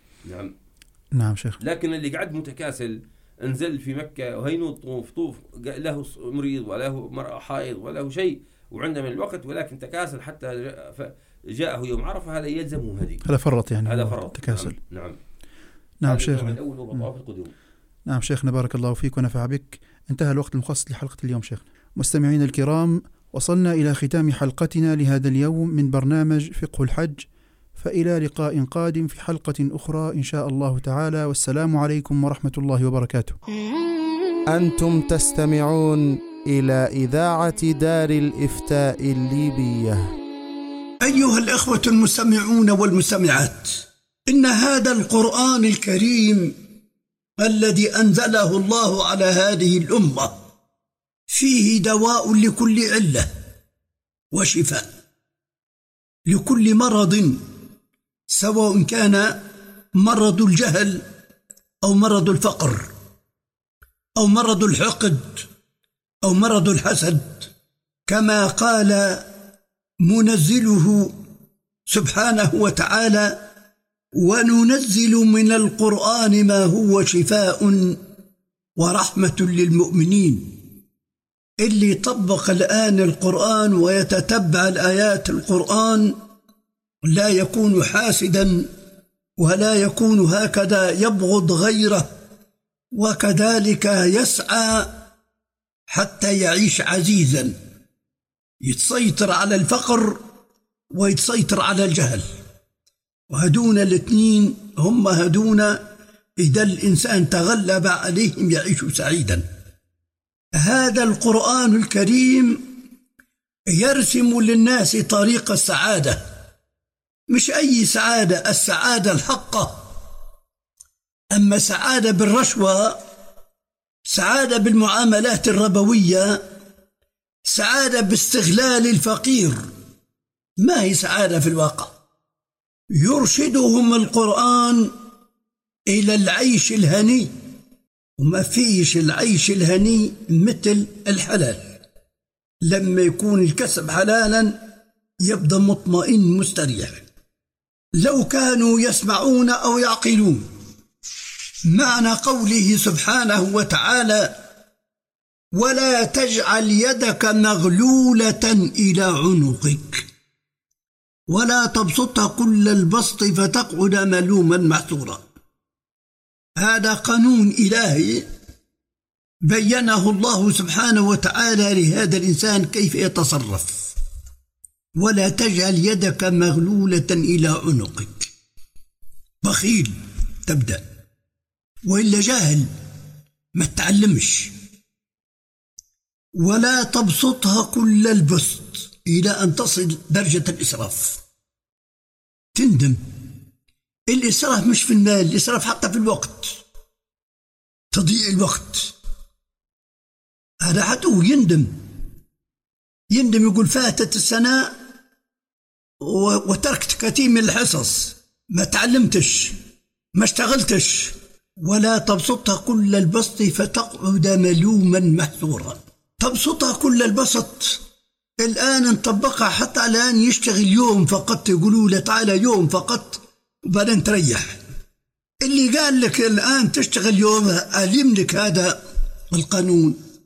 S2: نعم شيخ.
S1: لكن اللي قعد متكاسل انزل في مكة وهينو طوف له مريض وله مرأة حائض وله شيء وعنده من الوقت ولكن تكاسل حتى جاءه يوم عرفة، هذا يلزمه هدي.
S2: هذا فرط يعني،
S1: هذا فرط
S2: تكاسل.
S1: نعم
S2: شيخنا. نعم شيخنا بارك الله فيك ونفع بك. انتهى الوقت المخصص لحلقة اليوم شيخنا. مستمعين الكرام، وصلنا إلى ختام حلقتنا لهذا اليوم من برنامج فقه الحج، فإلى لقاء قادم في حلقة أخرى إن شاء الله تعالى، والسلام عليكم ورحمة الله وبركاته.
S3: أنتم تستمعون إلى إذاعة دار الإفتاء الليبية.
S4: أيها الإخوة المستمعون والمستمعات، إن هذا القرآن الكريم الذي أنزله الله على هذه الأمة فيه دواء لكل علة وشفاء لكل مرض، سواء كان مرض الجهل أو مرض الفقر أو مرض الحقد أو مرض الحسد، كما قال منزله سبحانه وتعالى: وننزل من القرآن ما هو شفاء ورحمة للمؤمنين. اللي يطبق الآن القرآن ويتتبع الآيات القرآن لا يكون حاسدا ولا يكون هكذا يبغض غيره، وكذلك يسعى حتى يعيش عزيزا، يتسيطر على الفقر ويتسيطر على الجهل، وهدون الاثنين هم هدون إذا الإنسان تغلب عليهم يعيش سعيدا. هذا القرآن الكريم يرسم للناس طريق السعادة، مش أي سعادة، السعادة الحقة. أما سعادة بالرشوة، سعادة بالمعاملات الربوية، سعادة باستغلال الفقير، ما هي سعادة في الواقع. يرشدهم القرآن إلى العيش الهني، وما فيش العيش الهني مثل الحلال. لما يكون الكسب حلالا يبدأ مطمئن مستريح. لو كانوا يسمعون أو يعقلون معنى قوله سبحانه وتعالى: ولا تجعل يدك مغلولة إلى عنقك ولا تبسطها كل البسط فتقعد ملوما محسورا. هذا قانون إلهي بينه الله سبحانه وتعالى لهذا الإنسان كيف يتصرف. ولا تجعل يدك مغلولة إلى عنقك، بخيل تبدأ، وإلا جاهل ما تعلمش. ولا تبسطها كل البسط إلى أن تصل درجة الإسراف، تندم. الإسراف مش في المال، الإسراف حتى في الوقت، تضييع الوقت. هذا حتى يندم يقول فاتت السنة وتركت كثير من الحصص، ما تعلمتش، ما اشتغلتش. ولا تبسطها كل البسط فتقعد ملوما محسورا. تبسطها كل البسط الآن نطبقها، حتى الآن يشتغل يوم فقط، يقولوا له تعالى يوم فقط وبعدين تريح. اللي قال لك الآن تشتغل يوم علم لك هذا القانون،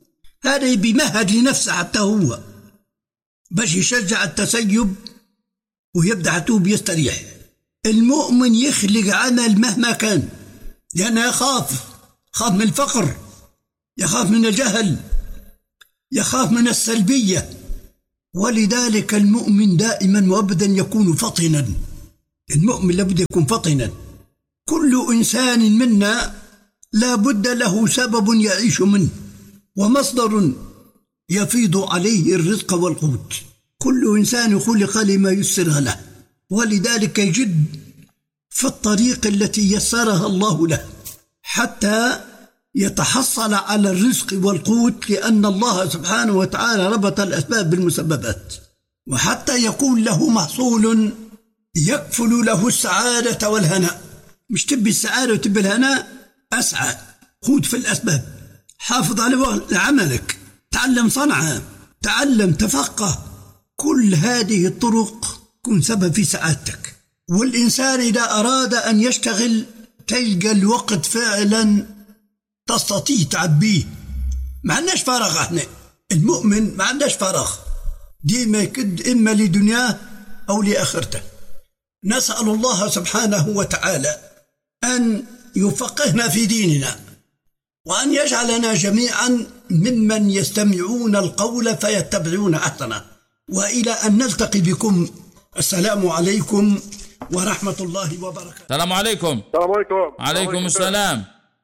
S4: هذا بيمهد لنفسه حتى هو باش يشجع التسيب ويبدأ عتوب يستريح. المؤمن يخلق عمل مهما كان، لأنه يخاف من الفقر، يخاف من الجهل، يخاف من السلبية. ولذلك المؤمن دائما وابدا يكون فطنا. المؤمن لابد يكون فطنا. كل إنسان منا لا بد له سبب يعيش منه ومصدر يفيض عليه الرزق والقوت. كل إنسان خلق لما يسر له، ولذلك يجد في الطريق التي يسرها الله له حتى يتحصل على الرزق والقوت، لأن الله سبحانه وتعالى ربط الأسباب بالمسببات، وحتى يكون له محصول يكفل له السعادة والهناء. مش تبي السعادة وتبي الهناء، أسعى، خذ في الأسباب، حافظ على عملك، تعلم صنعة، تعلم، تفقه. كل هذه الطرق تكون سبب في سعادتك. والإنسان إذا أراد أن يشتغل تلقى الوقت فعلا تستطيع تعبيه. ما عندناش فراغ احنا، المؤمن ما عندناش فراغ، ديما يكد إما لدنياه أو لآخرته. نسأل الله سبحانه وتعالى أن يفقهنا في ديننا، وأن يجعلنا جميعا ممن يستمعون القول فيتبعون أحسنه. وإلى أن نلتقي بكم، السلام عليكم ورحمة الله وبركاته.
S5: السلام عليكم.
S6: السلام عليكم.
S5: عليكم السلام.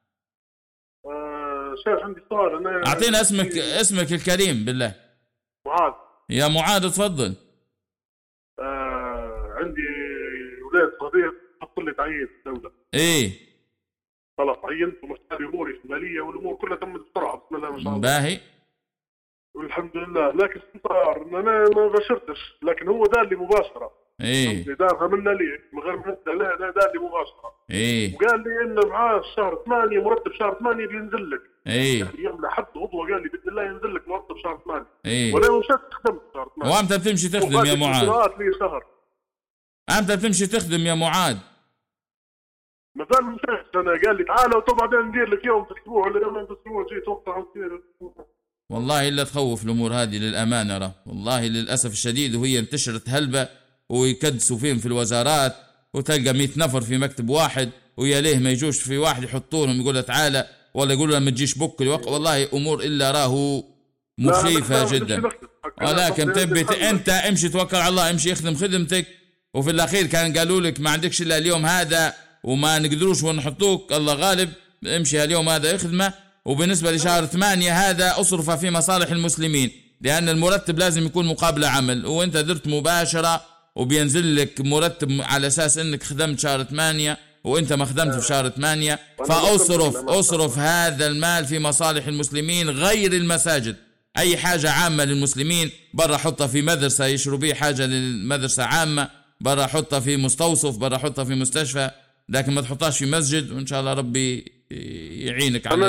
S6: شيخ عندي سؤال. أنا
S5: أعطينا اسمك الكريم بالله.
S6: معاذ.
S5: يا معاذ تفضل.
S6: عندي ولاد صغير حط لي تعيين في الدولة.
S5: إيه.
S6: خلاص عينت ومشتري أموري المالية والأمور كلها تمت بسرعة بسم الله ما شاء الله.
S5: باهي.
S6: والحمد لله. لكن صار أنا ما بشرتش، لكن هو دار لي مباشرة.
S5: إيه.
S6: دارها منا لي من غير ما ندى، لا دار لي مباشرة.
S5: إيه.
S6: وقال لي إنه معاه شهر 8 مرتب شهر 8 بينزل لك.
S5: إيه.
S6: يعني يملى حد غضوة، قال لي بإذن الله ينزل لك مرتب شهر 8.
S5: إيه.
S6: ولا مشيت خدمت شهر 8.
S5: وأمتى بتمشي تخدم يا معاذ؟
S6: لي شهر.
S5: أمتى بتمشي تخدم يا معاذ؟
S6: ما زال مشيت. أنا قال لي تعال وبعدين ندير لك يوم في الأسبوع ولا يومين في الأسبوع. جيت وقتها وكثير.
S5: والله إلا تخوف الأمور هذه للأمانة، والله للأسف الشديد. وهي انتشرت هلبة ويكدسوا فيهم في الوزارات، وتلقى 100 نفر في مكتب واحد، ويا ليه ما يجوش في واحد يحطونهم يقول له تعالى، ولا يقول له ما تجيش بك الوقت. والله أمور إلا راهو مخيفة جدا. ولكن تبي أنت امشي توكل على الله، امشي اخدم خدمتك. وفي الأخير كان قالوا لك ما عندكش إلا اليوم هذا وما نقدروش ونحطوك، الله غالب، امشي اليوم هذا اخدمه. وبالنسبة لشهر 8 هذا أصرف في مصالح المسلمين، لأن المرتب لازم يكون مقابل عمل، وانت درت مباشرة وبينزل لك مرتب على أساس انك خدمت شهر 8 وانت ما خدمت في شهر 8. فأصرف هذا المال في مصالح المسلمين غير المساجد. أي حاجة عامة للمسلمين برا حطها في مدرسة يشروا بيه حاجة للمدرسة عامة، برا حطها في مستوصف، برا حطها في مستشفى، لكن ما تحطهاش في مسجد. وإن شاء الله ربي يعينك على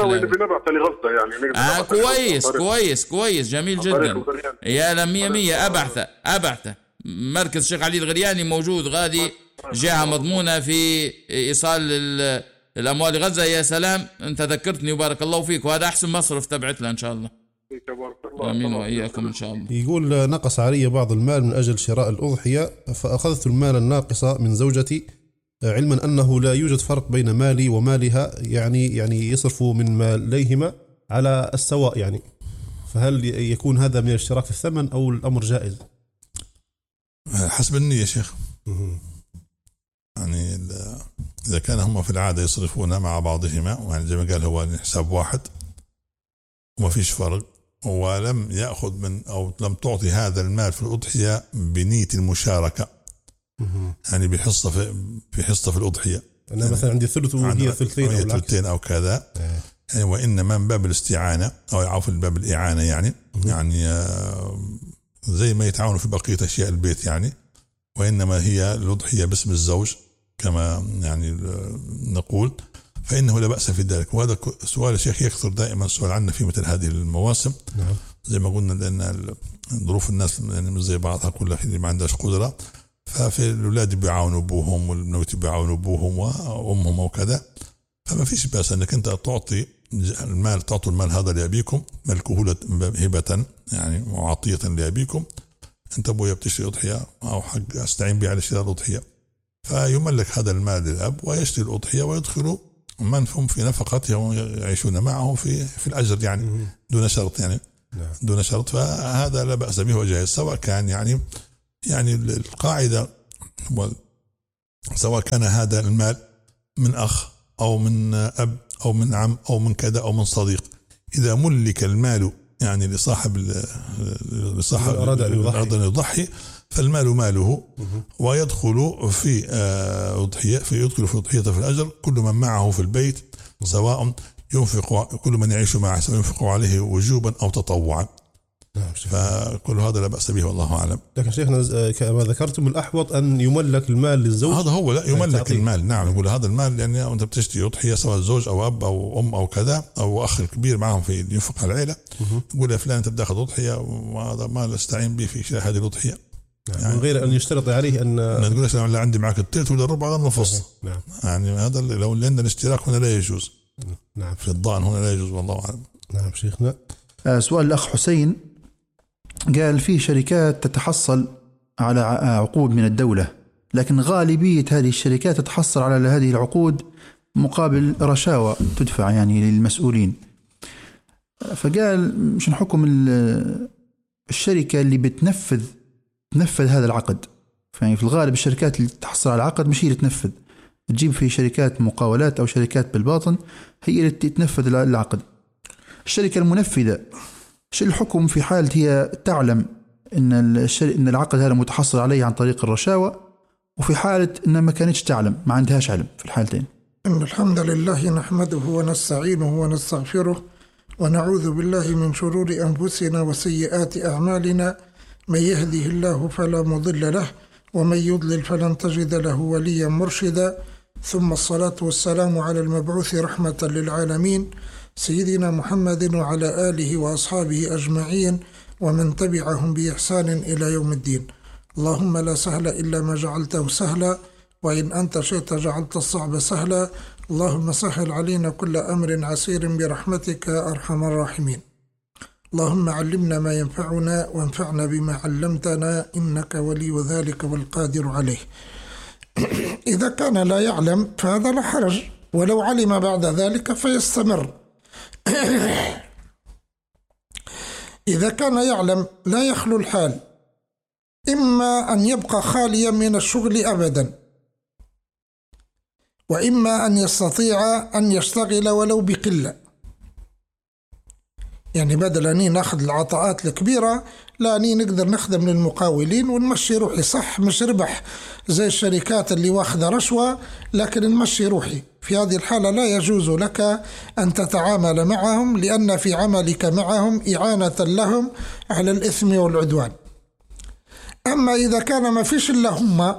S5: يعني. كويس جميل جدا. يا لمية مية. أبعثة مركز الشيخ علي الغرياني موجود غادي، جهة مضمونة في إيصال الأموال غزة. يا سلام، أنت ذكرتني وبارك الله فيك، وهذا أحسن مصرف تبعت له إن شاء الله. آمين وإياكم إن شاء الله.
S7: يقول نقص علي بعض المال من أجل شراء الأضحية، فأخذت المال الناقص من زوجتي، علما أنه لا يوجد فرق بين مالي ومالها، يعني يصرف من ماليهما على السواء يعني. فهل يكون هذا من الاشتراك في الثمن أو الأمر جائز؟
S8: حسب النية يا شيخ. يعني إذا كان هم في العادة يصرفون مع بعضهما، يعني زي ما قال هو حساب واحد وما فيش فرق، ولم يأخذ من أو لم تعطي هذا المال في الأضحية بنية المشاركة، يعني بحصة في الأضحية.
S7: أنا يعني مثلا عندي ثلث وهي ثلثين
S8: أو كذا، يعني وإنما من باب الاستعانة أو عفوا باب الإعانة، يعني زي ما يتعاونوا في بقية أشياء البيت يعني، وإنما هي الأضحية باسم الزوج كما يعني نقول، فإنه لا بأس في ذلك. وهذا سؤال الشيخ يكثر دائما السؤال عنه في مثل هذه المواسم. نعم. زي ما قلنا لأن ظروف الناس يعني مش زي بعضها، كلها اللي ما عندهاش قدرة، ففي الأولاد بيعاونوا أبوهم والبنوت بيعاونوا أبوهم وأمهم وكذا، فما فيش بأس أنك أنت تعطي المال، تعطوا المال هذا لأبيكم ملكه هبة يعني وعطية لأبيكم، أنت أبويا بتشتري أضحية أو حق أستعين به على شراء الأضحية، فيملك هذا المال للأب ويشتري الأضحية ويدخل من هم في نفقته ويعيشون معه في الأجر يعني دون شرط يعني دون شرط. فهذا لا بأس به وجائز، سواء كان يعني القاعدة سواء كان هذا المال من أخ أو من أب أو من عم أو من كذا أو من صديق، إذا ملك المال يعني لصاحب أراد أن يضحي فالمال ماله، ويدخل في أضحية يدخل في أضحية في الأجر كل من معه في البيت، سواء ينفق كل من يعيش معه سواء ينفق عليه وجوبا أو تطوعا. فكل هذا لا بأس به والله أعلم.
S7: لكن شيخنا كما ذكرتم الأحوط أن يملك المال للزوج،
S8: هذا هو لا يملك المال. نعم، يقول هذا المال يعني أنت بتشتري أضحية سواء زوج أو أب أو أم أو كذا أو أخ كبير معهم في ينفق على العائلة، يقول يا فلان أنت بتاخذ أضحية وهذا مال استعين به في شراء هذه الأضحية،
S7: يعني من غير أن يشترط عليه أن
S8: تقول لا عندي معك الثلث ولا الربع ولا النص. نعم. يعني هذا لو لأن الاشتراك هنا لا يجوز.
S7: نعم.
S8: في الضان هنا لا يجوز والله أعلم.
S7: نعم شيخنا.
S2: سؤال الأخ حسين قال في شركات تتحصل على عقود من الدولة، لكن غالبية هذه الشركات تتحصل على هذه العقود مقابل رشاوى تدفع يعني للمسؤولين. فقال مش حكم الشركة اللي بتنفذ هذا العقد؟ يعني في الغالب الشركات اللي تحصل على العقد مش هي اللي تنفذ، تجيب في شركات مقاولات أو شركات بالباطن هي اللي تنفذ العقد. الشركة المنفذة شو الحكم في حالة هي تعلم إن العقد هذا متحصل عليه عن طريق الرشاوى، وفي حالة إنها ما كانتش تعلم ما عندهاش علم في الحالتين؟
S9: إن الحمد لله نحمده ونستعينه ونستغفره ونعوذ بالله من شرور أنفسنا وسيئات أعمالنا، من يهده الله فلا مضل له ومن يضلل فلن تجد له وليا مرشدا، ثم الصلاة والسلام على المبعوث رحمة للعالمين سيدنا محمد وعلى آله وأصحابه أجمعين ومن تبعهم بإحسان إلى يوم الدين. اللهم لا سهل إلا ما جعلته سهلا، وإن أنت شئت جعلت الصعب سهلا. اللهم سهل علينا كل أمر عسير برحمتك أرحم الراحمين. اللهم علمنا ما ينفعنا وانفعنا بما علمتنا إنك ولي ذلك والقادر عليه. إذا كان لا يعلم فهذا لا حرج، ولو علم بعد ذلك فيستمر. إذا كان يعلم لا يخلو الحال، إما أن يبقى خاليا من الشغل أبدا، وإما أن يستطيع أن يشتغل ولو بقلة. يعني بدل أني ناخذ العطاءات الكبيرة، لا أني نقدر نخدم للمقاولين ونمشي روحي، صح مش ربح زي الشركات اللي واخذة رشوة، لكن نمشي روحي. في هذه الحالة لا يجوز لك أن تتعامل معهم، لأن في عملك معهم إعانة لهم على الإثم والعدوان. أما إذا كان ما فيش إلا هم،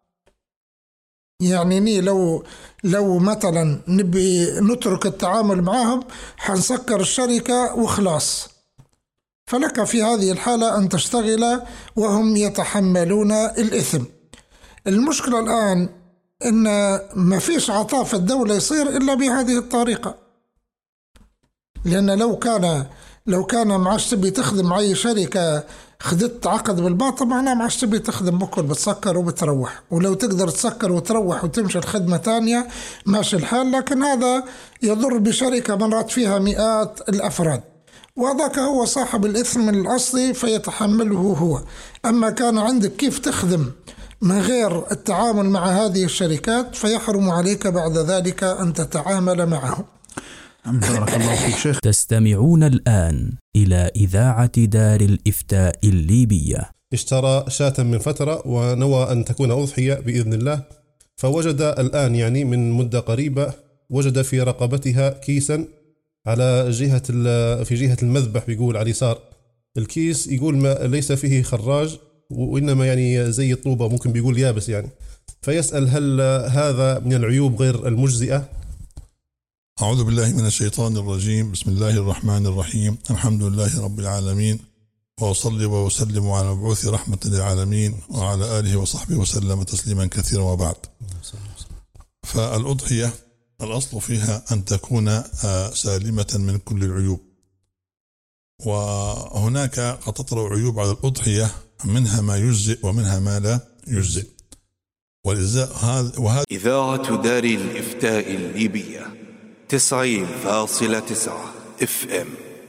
S9: يعني لو مثلا نبي نترك التعامل معهم حنسكر الشركة وخلاص، فلك في هذه الحالة أن تشتغل وهم يتحملون الإثم. المشكلة الآن إن ما فيش عطاء في الدولة يصير إلا بهذه الطريقة، لأن لو كان معاش تبي تخدم أي شركة خدت عقد بالباطل، معناه معاش تبي تخدم بكل بتسكر وبتروح، ولو تقدر تسكر وتروح وتمشي الخدمة تانية ماشي الحال، لكن هذا يضر بشركة مرات فيها مئات الأفراد، وذاك هو صاحب الإثم الأصلي فيتحمله هو. أما كان عندك كيف تخدم من غير التعامل مع هذه الشركات فيحرم عليك بعد ذلك أن تتعامل معهم.
S2: بارك الله فيك شيخ.
S10: تستمعون الآن إلى إذاعة دار الإفتاء الليبية.
S7: اشترى شاة من فترة ونوى أن تكون أضحية بإذن الله، فوجد الآن يعني من مدة قريبة وجد في رقبتها كيسا على في جهة المذبح، بيقول على اليسار. الكيس يقول ما ليس فيه خراج، وإنما يعني زي الطوبة، ممكن بيقول يابس يعني. فيسأل هل هذا من العيوب غير المجزئة؟
S8: أعوذ بالله من الشيطان الرجيم. بسم الله الرحمن الرحيم. الحمد لله رب العالمين، وأصلي وأسلم على مبعوث رحمة للعالمين وعلى آله وصحبه وسلم تسليما كثيرا، وبعد. فالأضحية الأصل فيها أن تكون سالمة من كل العيوب، وهناك قد تطرأ عيوب على الأضحية، منها ما يجزئ ومنها ما لا يجزئ.
S11: إذاعة دار الإفتاء الليبية 90.9 FM.